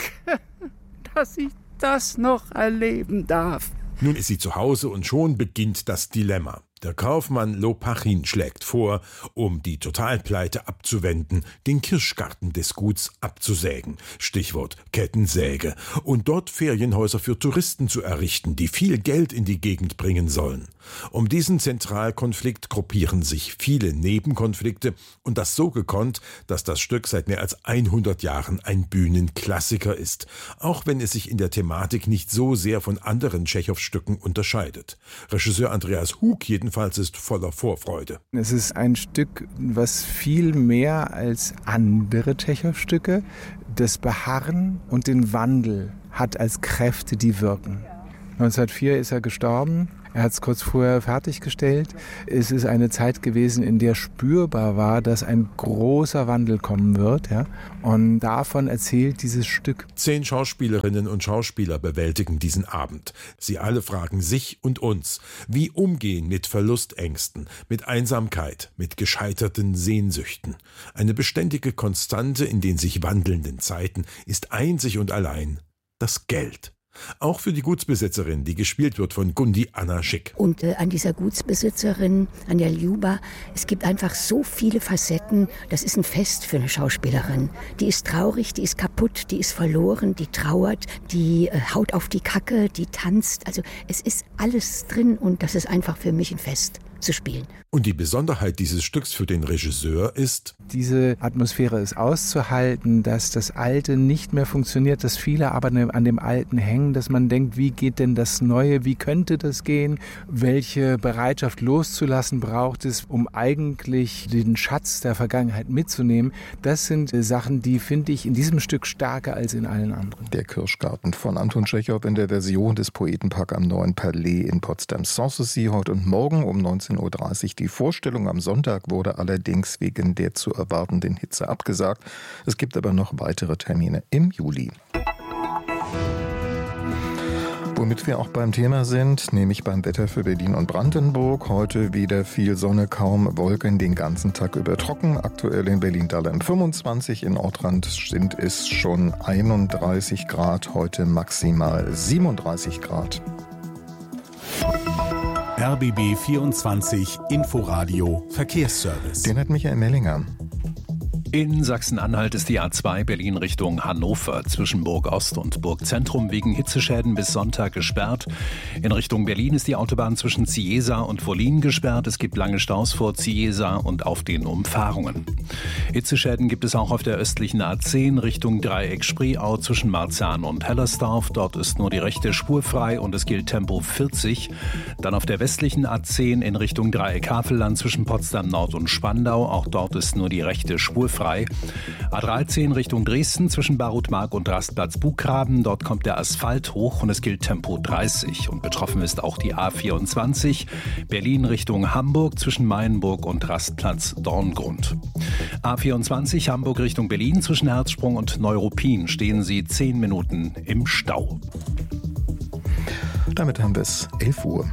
dass ich das noch erleben darf. Nun ist sie zu Hause und schon beginnt das Dilemma. Der Kaufmann Lopachin schlägt vor, um die Totalpleite abzuwenden, den Kirschgarten des Guts abzusägen. Stichwort Kettensäge. Und dort Ferienhäuser für Touristen zu errichten, die viel Geld in die Gegend bringen sollen. Um diesen Zentralkonflikt gruppieren sich viele Nebenkonflikte und das so gekonnt, dass das Stück seit mehr als 100 Jahren ein Bühnenklassiker ist. Auch wenn es sich in der Thematik nicht so sehr von anderen Tschechow-Stücken unterscheidet. Regisseur Andreas Hug jedenfalls ist voller Vorfreude. Es ist ein Stück, was viel mehr als andere Tschechow-Stücke das Beharren und den Wandel hat als Kräfte, die wirken. 1904 ist er gestorben. Er hat es kurz vorher fertiggestellt. Es ist eine Zeit gewesen, in der spürbar war, dass ein großer Wandel kommen wird. Ja? Und davon erzählt dieses Stück. 10 Schauspielerinnen und Schauspieler bewältigen diesen Abend. Sie alle fragen sich und uns, wie umgehen mit Verlustängsten, mit Einsamkeit, mit gescheiterten Sehnsüchten. Eine beständige Konstante in den sich wandelnden Zeiten ist einzig und allein das Geld. Auch für die Gutsbesitzerin, die gespielt wird von Gundi Anna Schick. Und an dieser Gutsbesitzerin, an der Ljuba, es gibt einfach so viele Facetten. Das ist ein Fest für eine Schauspielerin. Die ist traurig, die ist kaputt, die ist verloren, die trauert, die haut auf die Kacke, die tanzt. Also es ist alles drin und das ist einfach für mich ein Fest zu spielen. Und die Besonderheit dieses Stücks für den Regisseur ist, diese Atmosphäre ist auszuhalten, dass das Alte nicht mehr funktioniert, dass viele aber an dem Alten hängen, dass man denkt, wie geht denn das Neue, wie könnte das gehen, welche Bereitschaft loszulassen braucht es, um eigentlich den Schatz der Vergangenheit mitzunehmen. Das sind Sachen, die finde ich in diesem Stück stärker als in allen anderen. Der Kirschgarten von Anton Tschechow in der Version des Poetenpark am Neuen Palais in Potsdam. Sanssouci heute und morgen um 19:30 Uhr. Die Vorstellung am Sonntag wurde allerdings wegen der zu erwartenden Hitze abgesagt. Es gibt aber noch weitere Termine im Juli. Womit wir auch beim Thema sind, nämlich beim Wetter für Berlin und Brandenburg. Heute wieder viel Sonne, kaum Wolken, den ganzen Tag über trocken. Aktuell in Berlin-Dahlem 25, in Ortrand sind es schon 31 Grad, heute maximal 37 Grad. RBB 24 Inforadio Verkehrsservice. Den hat Michael Mellinger. In Sachsen-Anhalt ist die A2 Berlin Richtung Hannover zwischen Burg-Ost und Burg-Zentrum wegen Hitzeschäden bis Sonntag gesperrt. In Richtung Berlin ist die Autobahn zwischen Ziesa und Wollin gesperrt. Es gibt lange Staus vor Ziesa und auf den Umfahrungen. Hitzeschäden gibt es auch auf der östlichen A10 Richtung Dreieck-Spreeau zwischen Marzahn und Hellersdorf. Dort ist nur die rechte Spur frei und es gilt Tempo 40. Dann auf der westlichen A10 in Richtung Dreieck-Havelland zwischen Potsdam-Nord und Spandau. Auch dort ist nur die rechte Spur frei. A13 Richtung Dresden zwischen Barutmark und Rastplatz Buchgraben. Dort kommt der Asphalt hoch und es gilt Tempo 30. Und betroffen ist auch die A24 Berlin Richtung Hamburg zwischen Mayenburg und Rastplatz Dorngrund. A24 Hamburg Richtung Berlin zwischen Herzsprung und Neuruppin stehen Sie 10 Minuten im Stau. Damit haben wir es 11 Uhr.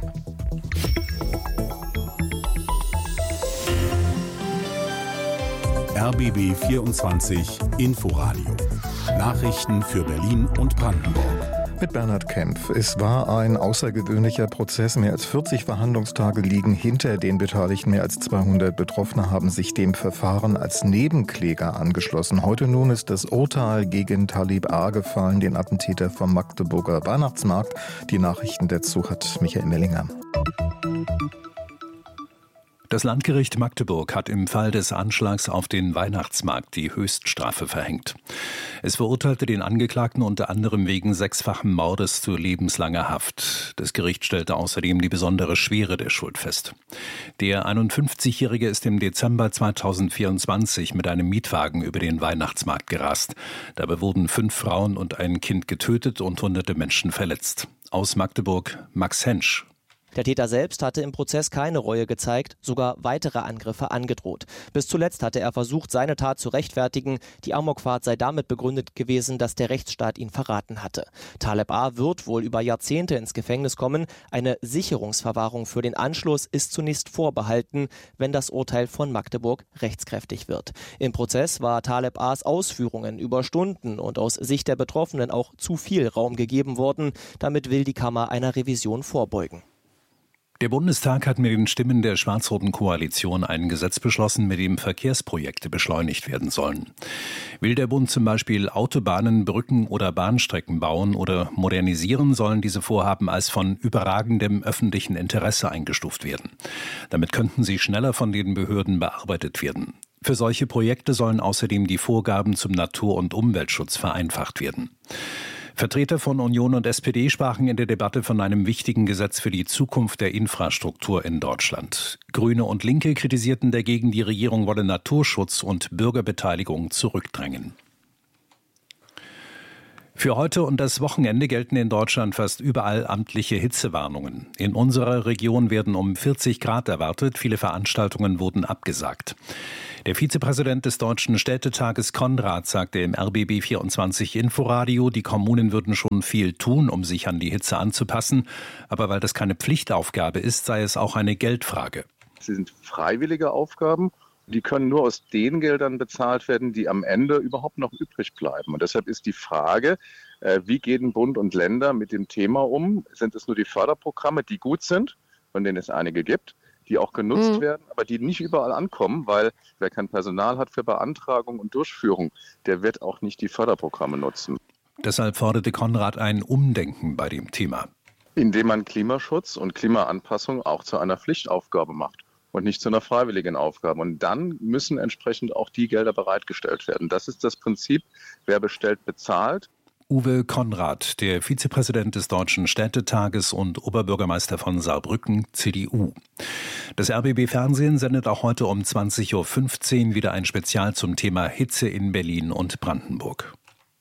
RBB 24 Inforadio. Nachrichten für Berlin und Brandenburg. Mit Bernhard Kempf. Es war ein außergewöhnlicher Prozess. Mehr als 40 Verhandlungstage liegen hinter den Beteiligten. Mehr als 200 Betroffene haben sich dem Verfahren als Nebenkläger angeschlossen. Heute nun ist das Urteil gegen Talib A. gefallen, den Attentäter vom Magdeburger Weihnachtsmarkt. Die Nachrichten dazu hat Michael Mellinger. Das Landgericht Magdeburg hat im Fall des Anschlags auf den Weihnachtsmarkt die Höchststrafe verhängt. Es verurteilte den Angeklagten unter anderem wegen 6-fachen Mordes zu lebenslanger Haft. Das Gericht stellte außerdem die besondere Schwere der Schuld fest. Der 51-Jährige ist im Dezember 2024 mit einem Mietwagen über den Weihnachtsmarkt gerast. Dabei wurden 5 Frauen und ein Kind getötet und hunderte Menschen verletzt. Aus Magdeburg, Max Hensch. Der Täter selbst hatte im Prozess keine Reue gezeigt, sogar weitere Angriffe angedroht. Bis zuletzt hatte er versucht, seine Tat zu rechtfertigen. Die Amokfahrt sei damit begründet gewesen, dass der Rechtsstaat ihn verraten hatte. Taleb A. wird wohl über Jahrzehnte ins Gefängnis kommen. Eine Sicherungsverwahrung für den Anschluss ist zunächst vorbehalten, wenn das Urteil von Magdeburg rechtskräftig wird. Im Prozess war Taleb A.'s Ausführungen über Stunden und aus Sicht der Betroffenen auch zu viel Raum gegeben worden. Damit will die Kammer einer Revision vorbeugen. Der Bundestag hat mit den Stimmen der schwarz-roten Koalition ein Gesetz beschlossen, mit dem Verkehrsprojekte beschleunigt werden sollen. Will der Bund zum Beispiel Autobahnen, Brücken oder Bahnstrecken bauen oder modernisieren, sollen diese Vorhaben als von überragendem öffentlichen Interesse eingestuft werden. Damit könnten sie schneller von den Behörden bearbeitet werden. Für solche Projekte sollen außerdem die Vorgaben zum Natur- und Umweltschutz vereinfacht werden. Vertreter von Union und SPD sprachen in der Debatte von einem wichtigen Gesetz für die Zukunft der Infrastruktur in Deutschland. Grüne und Linke kritisierten dagegen, die Regierung wolle Naturschutz und Bürgerbeteiligung zurückdrängen. Für heute und das Wochenende gelten in Deutschland fast überall amtliche Hitzewarnungen. In unserer Region werden um 40 Grad erwartet. Viele Veranstaltungen wurden abgesagt. Der Vizepräsident des Deutschen Städtetages Konrad sagte im RBB 24 Inforadio, die Kommunen würden schon viel tun, um sich an die Hitze anzupassen. Aber weil das keine Pflichtaufgabe ist, sei es auch eine Geldfrage. Sie sind freiwillige Aufgaben. Die können nur aus den Geldern bezahlt werden, die am Ende überhaupt noch übrig bleiben. Und deshalb ist die Frage, wie gehen Bund und Länder mit dem Thema um? Sind es nur die Förderprogramme, die gut sind, von denen es einige gibt, die auch genutzt werden, aber die nicht überall ankommen, weil wer kein Personal hat für Beantragung und Durchführung, der wird auch nicht die Förderprogramme nutzen. Deshalb forderte Konrad ein Umdenken bei dem Thema. Indem man Klimaschutz und Klimaanpassung auch zu einer Pflichtaufgabe macht und nicht zu einer freiwilligen Aufgabe. Und dann müssen entsprechend auch die Gelder bereitgestellt werden. Das ist das Prinzip, wer bestellt, bezahlt. Uwe Konrad, der Vizepräsident des Deutschen Städtetages und Oberbürgermeister von Saarbrücken, CDU. Das RBB-Fernsehen sendet auch heute um 20.15 Uhr wieder ein Spezial zum Thema Hitze in Berlin und Brandenburg.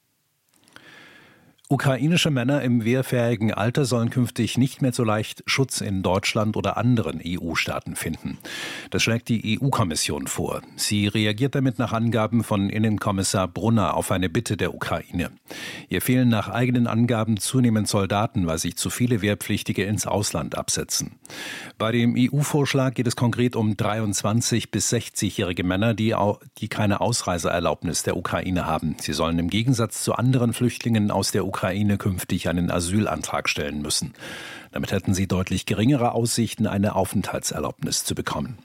Ukrainische Männer im wehrfähigen Alter sollen künftig nicht mehr so leicht Schutz in Deutschland oder anderen EU-Staaten finden. Das schlägt die EU-Kommission vor. Sie reagiert damit nach Angaben von Innenkommissar Brunner auf eine Bitte der Ukraine. Ihr fehlen nach eigenen Angaben zunehmend Soldaten, weil sich zu viele Wehrpflichtige ins Ausland absetzen. Bei dem EU-Vorschlag geht es konkret um 23- bis 60-jährige Männer, die keine Ausreiseerlaubnis der Ukraine haben. Sie sollen im Gegensatz zu anderen Flüchtlingen aus der Ukraine künftig einen Asylantrag stellen müssen. Damit hätten sie deutlich geringere Aussichten, eine Aufenthaltserlaubnis zu bekommen.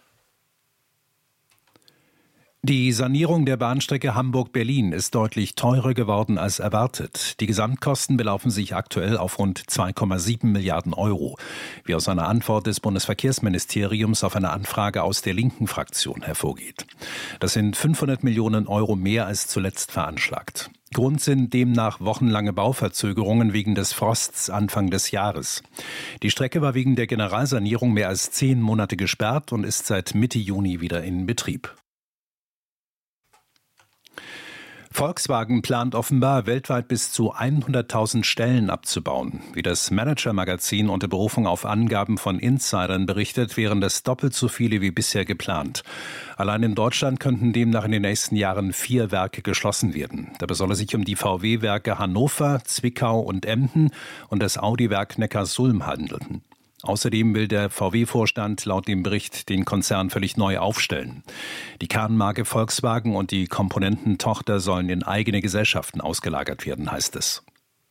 Die Sanierung der Bahnstrecke Hamburg-Berlin ist deutlich teurer geworden als erwartet. Die Gesamtkosten belaufen sich aktuell auf rund 2,7 Milliarden Euro, wie aus einer Antwort des Bundesverkehrsministeriums auf eine Anfrage aus der linken Fraktion hervorgeht. Das sind 500 Millionen Euro mehr als zuletzt veranschlagt. Grund sind demnach wochenlange Bauverzögerungen wegen des Frosts Anfang des Jahres. Die Strecke war wegen der Generalsanierung mehr als 10 Monate gesperrt und ist seit Mitte Juni wieder in Betrieb. Volkswagen plant offenbar, weltweit bis zu 100.000 Stellen abzubauen. Wie das Manager-Magazin unter Berufung auf Angaben von Insidern berichtet, wären das doppelt so viele wie bisher geplant. Allein in Deutschland könnten demnach in den nächsten Jahren 4 Werke geschlossen werden. Dabei soll es sich um die VW-Werke Hannover, Zwickau und Emden und das Audi-Werk Neckarsulm handeln. Außerdem will der VW-Vorstand laut dem Bericht den Konzern völlig neu aufstellen. Die Kernmarke Volkswagen und die Komponententochter sollen in eigene Gesellschaften ausgelagert werden, heißt es.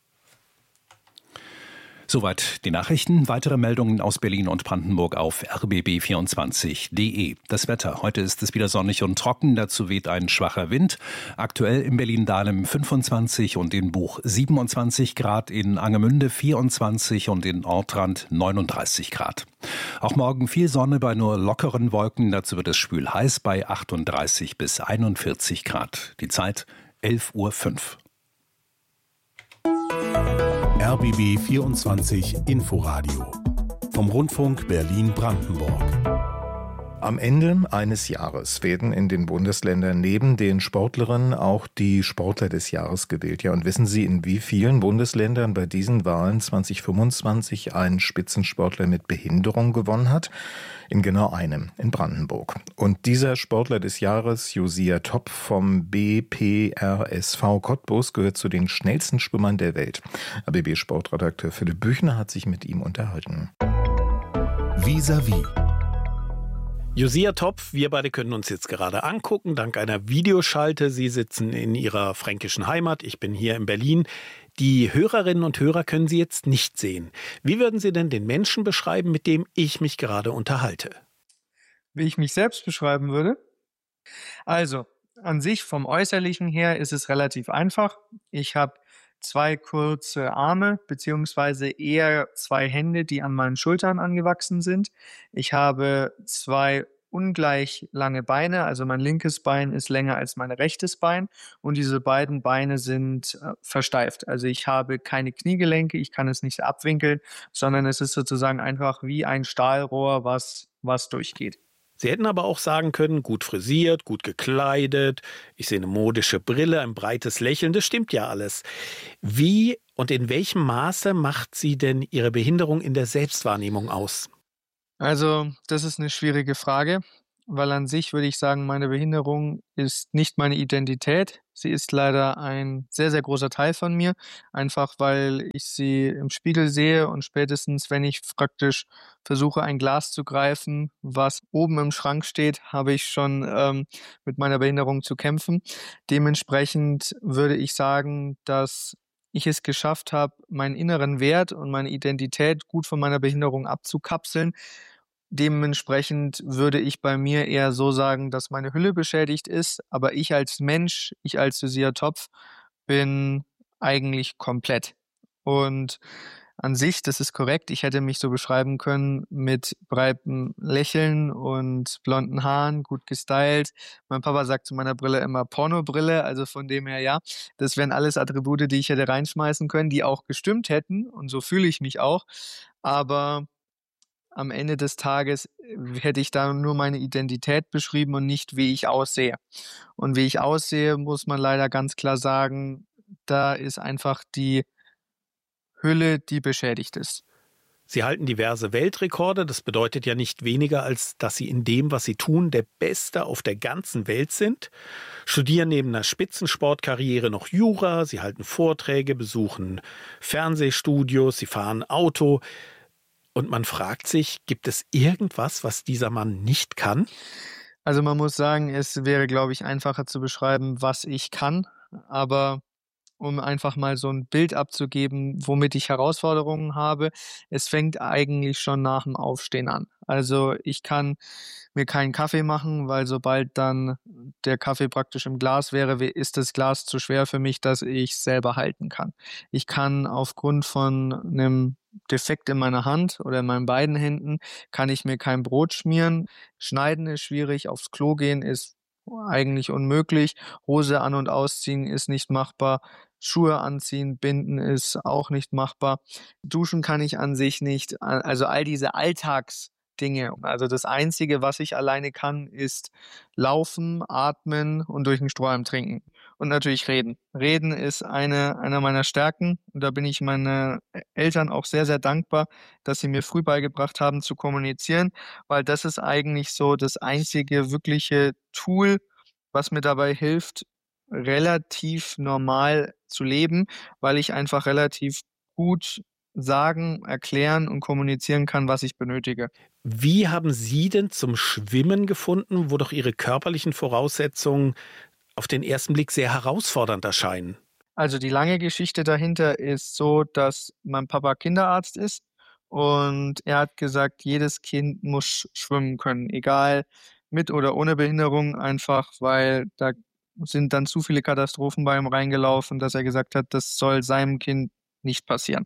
Soweit die Nachrichten. Weitere Meldungen aus Berlin und Brandenburg auf rbb24.de. Das Wetter. Heute ist es wieder sonnig und trocken. Dazu weht ein schwacher Wind. Aktuell in Berlin-Dahlem 25 und in Buch 27 Grad, in Angermünde 24 und in Ortrand 39 Grad. Auch morgen viel Sonne bei nur lockeren Wolken. Dazu wird es schwül heiß bei 38 bis 41 Grad. Die Zeit 11.05 Uhr. RBB 24 Inforadio vom Rundfunk Berlin-Brandenburg. Am Ende eines Jahres werden in den Bundesländern neben den Sportlerinnen auch die Sportler des Jahres gewählt. Ja, und wissen Sie, in wie vielen Bundesländern bei diesen Wahlen 2025 ein Spitzensportler mit Behinderung gewonnen hat? In genau einem, in Brandenburg. Und dieser Sportler des Jahres, Josia Topp vom BPRSV Cottbus, gehört zu den schnellsten Schwimmern der Welt. ABB-Sportredakteur Philipp Büchner hat sich mit ihm unterhalten. Vis-à-vis. Josia Topp, wir beide können uns jetzt gerade angucken, dank einer Videoschalte. Sie sitzen in Ihrer fränkischen Heimat, ich bin hier in Berlin. Die Hörerinnen und Hörer können Sie jetzt nicht sehen. Wie würden Sie denn den Menschen beschreiben, mit dem ich mich gerade unterhalte? Wie ich mich selbst beschreiben würde? Also, an sich vom Äußerlichen her ist es relativ einfach. Ich habe 2 kurze Arme, beziehungsweise eher 2 Hände, die an meinen Schultern angewachsen sind. Ich habe 2 ungleich lange Beine, also mein linkes Bein ist länger als mein rechtes Bein und diese beiden Beine sind versteift. Also ich habe keine Kniegelenke, ich kann es nicht abwinkeln, sondern es ist sozusagen einfach wie ein Stahlrohr, was durchgeht. Sie hätten aber auch sagen können, gut frisiert, gut gekleidet, ich sehe eine modische Brille, ein breites Lächeln, das stimmt ja alles. Wie und in welchem Maße macht Sie denn Ihre Behinderung in der Selbstwahrnehmung aus? Also, das ist eine schwierige Frage, weil an sich würde ich sagen, meine Behinderung ist nicht meine Identität. Sie ist leider ein sehr, sehr großer Teil von mir, einfach weil ich sie im Spiegel sehe und spätestens, wenn ich praktisch versuche, ein Glas zu greifen, was oben im Schrank steht, habe ich schon mit meiner Behinderung zu kämpfen. Dementsprechend würde ich sagen, dass ich es geschafft habe, meinen inneren Wert und meine Identität gut von meiner Behinderung abzukapseln. Dementsprechend würde ich bei mir eher so sagen, dass meine Hülle beschädigt ist, aber ich als Mensch, ich als Josia Topp, bin eigentlich komplett. Und an sich, das ist korrekt, ich hätte mich so beschreiben können mit breitem Lächeln und blonden Haaren, gut gestylt. Mein Papa sagt zu meiner Brille immer Pornobrille, also von dem her ja. Das wären alles Attribute, die ich hätte reinschmeißen können, die auch gestimmt hätten und so fühle ich mich auch. Aber am Ende des Tages hätte ich da nur meine Identität beschrieben und nicht, wie ich aussehe. Und wie ich aussehe, muss man leider ganz klar sagen, da ist einfach die Hülle, die beschädigt ist. Sie halten diverse Weltrekorde, das bedeutet ja nicht weniger, als dass Sie in dem, was Sie tun, der Beste auf der ganzen Welt sind. Studieren neben einer Spitzensportkarriere noch Jura, Sie halten Vorträge, besuchen Fernsehstudios, Sie fahren Auto. Und man fragt sich, gibt es irgendwas, was dieser Mann nicht kann? Also man muss sagen, es wäre, glaube ich, einfacher zu beschreiben, was ich kann. Aber um einfach mal so ein Bild abzugeben, womit ich Herausforderungen habe, es fängt eigentlich schon nach dem Aufstehen an. Also ich kann mir keinen Kaffee machen, weil sobald dann der Kaffee praktisch im Glas wäre, ist das Glas zu schwer für mich, dass ich es selber halten kann. Ich kann aufgrund von einem Defekt in meiner Hand oder in meinen beiden Händen, kann ich mir kein Brot schmieren. Schneiden ist schwierig, aufs Klo gehen ist eigentlich unmöglich. Hose an- und ausziehen ist nicht machbar. Schuhe anziehen, binden ist auch nicht machbar. Duschen kann ich an sich nicht. Also all diese Alltagsdinge. Also das Einzige, was ich alleine kann, ist laufen, atmen und durch den Strohhalm trinken. Und natürlich reden. Reden ist einer meiner Stärken. Und da bin ich meinen Eltern auch sehr, sehr dankbar, dass sie mir früh beigebracht haben zu kommunizieren, weil das ist eigentlich so das einzige wirkliche Tool, was mir dabei hilft, relativ normal zu leben, weil ich einfach relativ gut sagen, erklären und kommunizieren kann, was ich benötige. Wie haben Sie denn zum Schwimmen gefunden, wo doch Ihre körperlichen Voraussetzungen auf den ersten Blick sehr herausfordernd erscheinen? Also die lange Geschichte dahinter ist so, dass mein Papa Kinderarzt ist und er hat gesagt, jedes Kind muss schwimmen können, egal mit oder ohne Behinderung, einfach weil da sind dann zu viele Katastrophen bei ihm reingelaufen, dass er gesagt hat, das soll seinem Kind nicht passieren.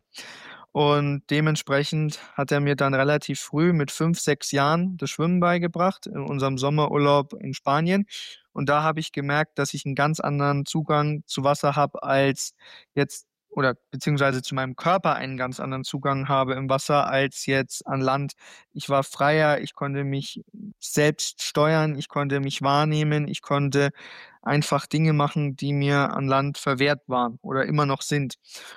Und dementsprechend hat er mir dann relativ früh mit 5, 6 Jahren das Schwimmen beigebracht in unserem Sommerurlaub in Spanien. Und da habe ich gemerkt, dass ich einen ganz anderen Zugang zu Wasser habe als jetzt oder beziehungsweise zu meinem Körper einen ganz anderen Zugang habe im Wasser als jetzt an Land. Ich war freier, ich konnte mich selbst steuern, ich konnte mich wahrnehmen, ich konnte einfach Dinge machen, die mir an Land verwehrt waren oder immer noch sind.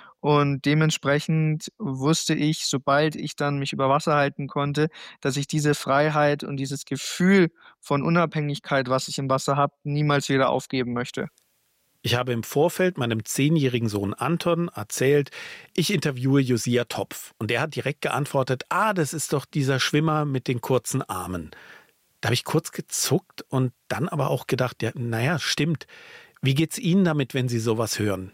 Und dementsprechend wusste ich, sobald ich dann mich über Wasser halten konnte, dass ich diese Freiheit und dieses Gefühl von Unabhängigkeit, was ich im Wasser habe, niemals wieder aufgeben möchte. Ich habe im Vorfeld meinem 10-jährigen Sohn Anton erzählt, ich interviewe Josia Topf. Und der hat direkt geantwortet, das ist doch dieser Schwimmer mit den kurzen Armen. Da habe ich kurz gezuckt und dann aber auch gedacht, stimmt. Wie geht's Ihnen damit, wenn Sie sowas hören?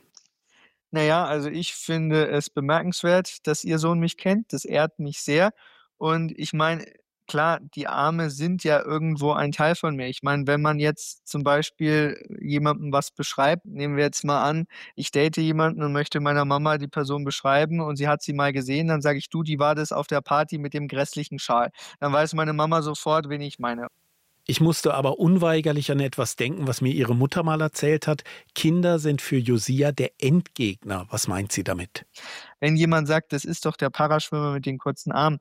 Naja, also ich finde es bemerkenswert, dass Ihr Sohn mich kennt. Das ehrt mich sehr. Und ich meine, klar, die Arme sind ja irgendwo ein Teil von mir. Ich meine, wenn man jetzt zum Beispiel jemandem was beschreibt, nehmen wir jetzt mal an, ich date jemanden und möchte meiner Mama die Person beschreiben und sie hat sie mal gesehen, dann sage ich, du, die war das auf der Party mit dem grässlichen Schal. Dann weiß meine Mama sofort, wen ich meine. Ich musste aber unweigerlich an etwas denken, was mir ihre Mutter mal erzählt hat. Kinder sind für Josia der Endgegner. Was meint sie damit? Wenn jemand sagt, das ist doch der Paraschwimmer mit den kurzen Armen,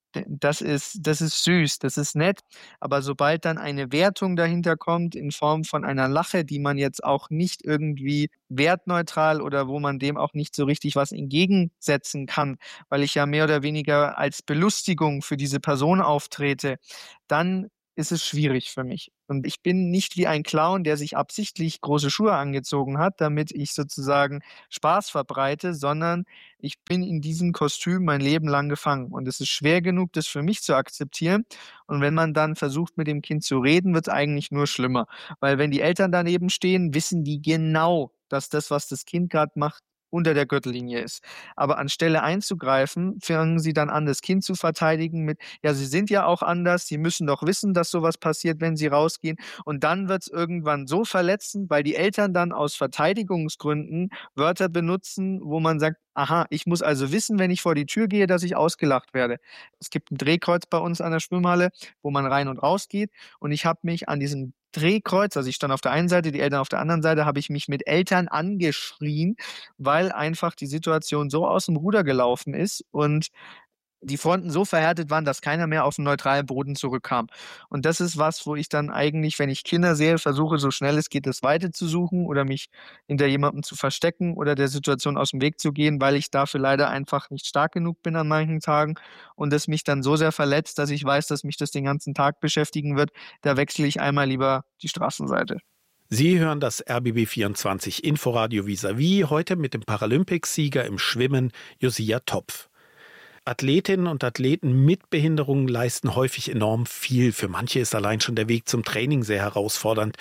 das ist süß, das ist nett, aber sobald dann eine Wertung dahinter kommt in Form von einer Lache, die man jetzt auch nicht irgendwie wertneutral oder wo man dem auch nicht so richtig was entgegensetzen kann, weil ich ja mehr oder weniger als Belustigung für diese Person auftrete, dann ist es schwierig für mich. Und ich bin nicht wie ein Clown, der sich absichtlich große Schuhe angezogen hat, damit ich sozusagen Spaß verbreite, sondern ich bin in diesem Kostüm mein Leben lang gefangen. Und es ist schwer genug, das für mich zu akzeptieren. Und wenn man dann versucht, mit dem Kind zu reden, wird es eigentlich nur schlimmer. Weil wenn die Eltern daneben stehen, wissen die genau, dass das, was das Kind gerade macht, unter der Gürtellinie ist. Aber anstelle einzugreifen, fangen sie dann an, das Kind zu verteidigen mit, ja, sie sind ja auch anders, sie müssen doch wissen, dass sowas passiert, wenn sie rausgehen. Und dann wird es irgendwann so verletzend, weil die Eltern dann aus Verteidigungsgründen Wörter benutzen, wo man sagt, aha, ich muss also wissen, wenn ich vor die Tür gehe, dass ich ausgelacht werde. Es gibt ein Drehkreuz bei uns an der Schwimmhalle, wo man rein und raus geht. Und ich habe mich an diesem Drehkreuz, also ich stand auf der einen Seite, die Eltern auf der anderen Seite, habe ich mich mit Eltern angeschrien, weil einfach die Situation so aus dem Ruder gelaufen ist und die Fronten so verhärtet waren, dass keiner mehr auf den neutralen Boden zurückkam. Und das ist was, wo ich dann eigentlich, wenn ich Kinder sehe, versuche, so schnell es geht, das Weite zu suchen oder mich hinter jemandem zu verstecken oder der Situation aus dem Weg zu gehen, weil ich dafür leider einfach nicht stark genug bin an manchen Tagen und es mich dann so sehr verletzt, dass ich weiß, dass mich das den ganzen Tag beschäftigen wird. Da wechsle ich einmal lieber die Straßenseite. Sie hören das RBB24 Inforadio vis-à-vis, heute mit dem Paralympicsieger im Schwimmen Josia Topf. Athletinnen und Athleten mit Behinderungen leisten häufig enorm viel. Für manche ist allein schon der Weg zum Training sehr herausfordernd.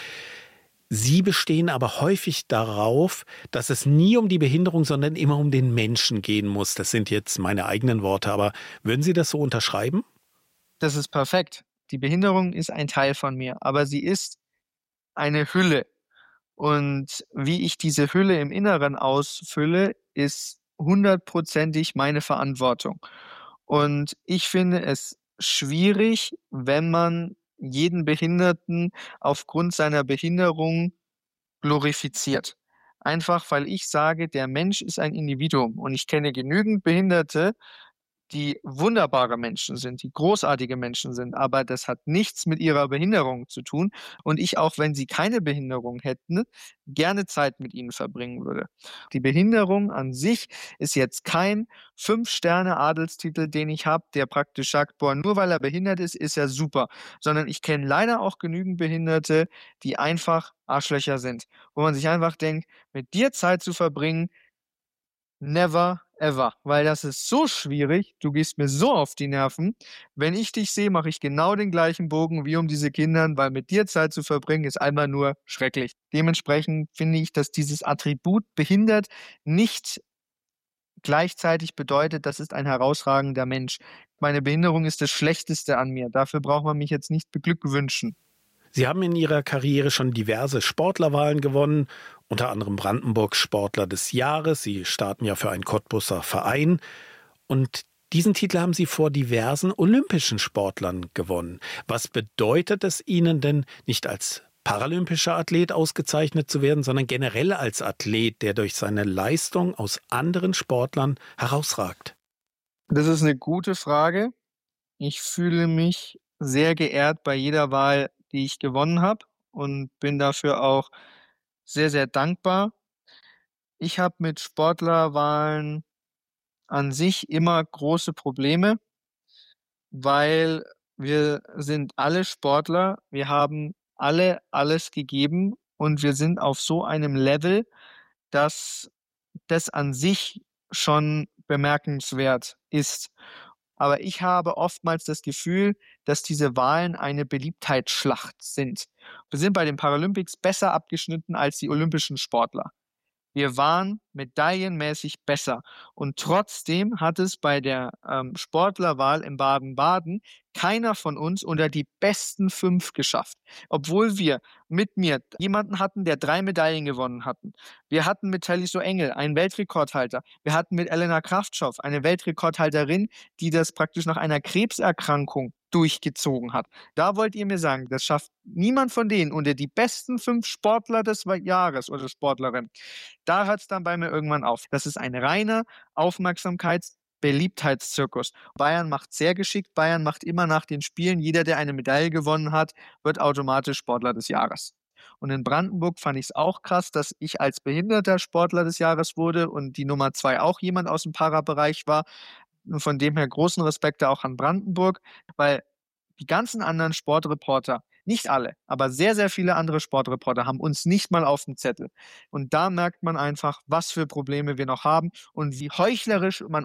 Sie bestehen aber häufig darauf, dass es nie um die Behinderung, sondern immer um den Menschen gehen muss. Das sind jetzt meine eigenen Worte, aber würden Sie das so unterschreiben? Das ist perfekt. Die Behinderung ist ein Teil von mir, aber sie ist eine Hülle. Und wie ich diese Hülle im Inneren ausfülle, ist 100%ig meine Verantwortung. Und ich finde es schwierig, wenn man jeden Behinderten aufgrund seiner Behinderung glorifiziert. Einfach, weil ich sage, der Mensch ist ein Individuum und ich kenne genügend Behinderte, die wunderbare Menschen sind, die großartige Menschen sind, aber das hat nichts mit ihrer Behinderung zu tun und ich, auch wenn sie keine Behinderung hätten, gerne Zeit mit ihnen verbringen würde. Die Behinderung an sich ist jetzt kein 5-Sterne-Adelstitel, den ich habe, der praktisch sagt, boah, nur weil er behindert ist, ist er super, sondern ich kenne leider auch genügend Behinderte, die einfach Arschlöcher sind, wo man sich einfach denkt, mit dir Zeit zu verbringen, never ever, weil das ist so schwierig, du gehst mir so auf die Nerven, wenn ich dich sehe, mache ich genau den gleichen Bogen wie um diese Kindern, weil mit dir Zeit zu verbringen ist einmal nur schrecklich. Dementsprechend finde ich, dass dieses Attribut behindert nicht gleichzeitig bedeutet, das ist ein herausragender Mensch. Meine Behinderung ist das Schlechteste an mir, dafür braucht man mich jetzt nicht beglückwünschen. Sie haben in Ihrer Karriere schon diverse Sportlerwahlen gewonnen, unter anderem Brandenburg Sportler des Jahres. Sie starten ja für einen Cottbuser Verein. Und diesen Titel haben Sie vor diversen olympischen Sportlern gewonnen. Was bedeutet es Ihnen denn, nicht als paralympischer Athlet ausgezeichnet zu werden, sondern generell als Athlet, der durch seine Leistung aus anderen Sportlern herausragt? Das ist eine gute Frage. Ich fühle mich sehr geehrt bei jeder Wahl, die ich gewonnen habe und bin dafür auch sehr, sehr dankbar. Ich habe mit Sportlerwahlen an sich immer große Probleme, weil wir sind alle Sportler, wir haben alle alles gegeben und wir sind auf so einem Level, dass das an sich schon bemerkenswert ist. Aber ich habe oftmals das Gefühl, dass diese Wahlen eine Beliebtheitsschlacht sind. Wir sind bei den Paralympics besser abgeschnitten als die olympischen Sportler. Wir waren medaillenmäßig besser. Und trotzdem hat es bei der Sportlerwahl in Baden-Baden keiner von uns unter die besten 5 geschafft. Obwohl wir mit mir jemanden hatten, der 3 Medaillen gewonnen hatten. Wir hatten mit Talisso Engel einen Weltrekordhalter. Wir hatten mit Elena Kraftschow eine Weltrekordhalterin, die das praktisch nach einer Krebserkrankung durchgezogen hat. Da wollt ihr mir sagen, das schafft niemand von denen unter die besten 5 Sportler des Jahres oder Sportlerin. Da hört es dann bei mir irgendwann auf. Das ist ein reiner Beliebtheitszirkus. Bayern macht sehr geschickt. Bayern macht immer nach den Spielen, jeder, der eine Medaille gewonnen hat, wird automatisch Sportler des Jahres. Und in Brandenburg fand ich es auch krass, dass ich als behinderter Sportler des Jahres wurde und die Nummer 2 auch jemand aus dem Parabereich war. Von dem her großen Respekt auch an Brandenburg, weil die ganzen anderen Sportreporter, nicht alle, aber sehr, sehr viele andere Sportreporter haben uns nicht mal auf dem Zettel. Und da merkt man einfach, was für Probleme wir noch haben und wie heuchlerisch man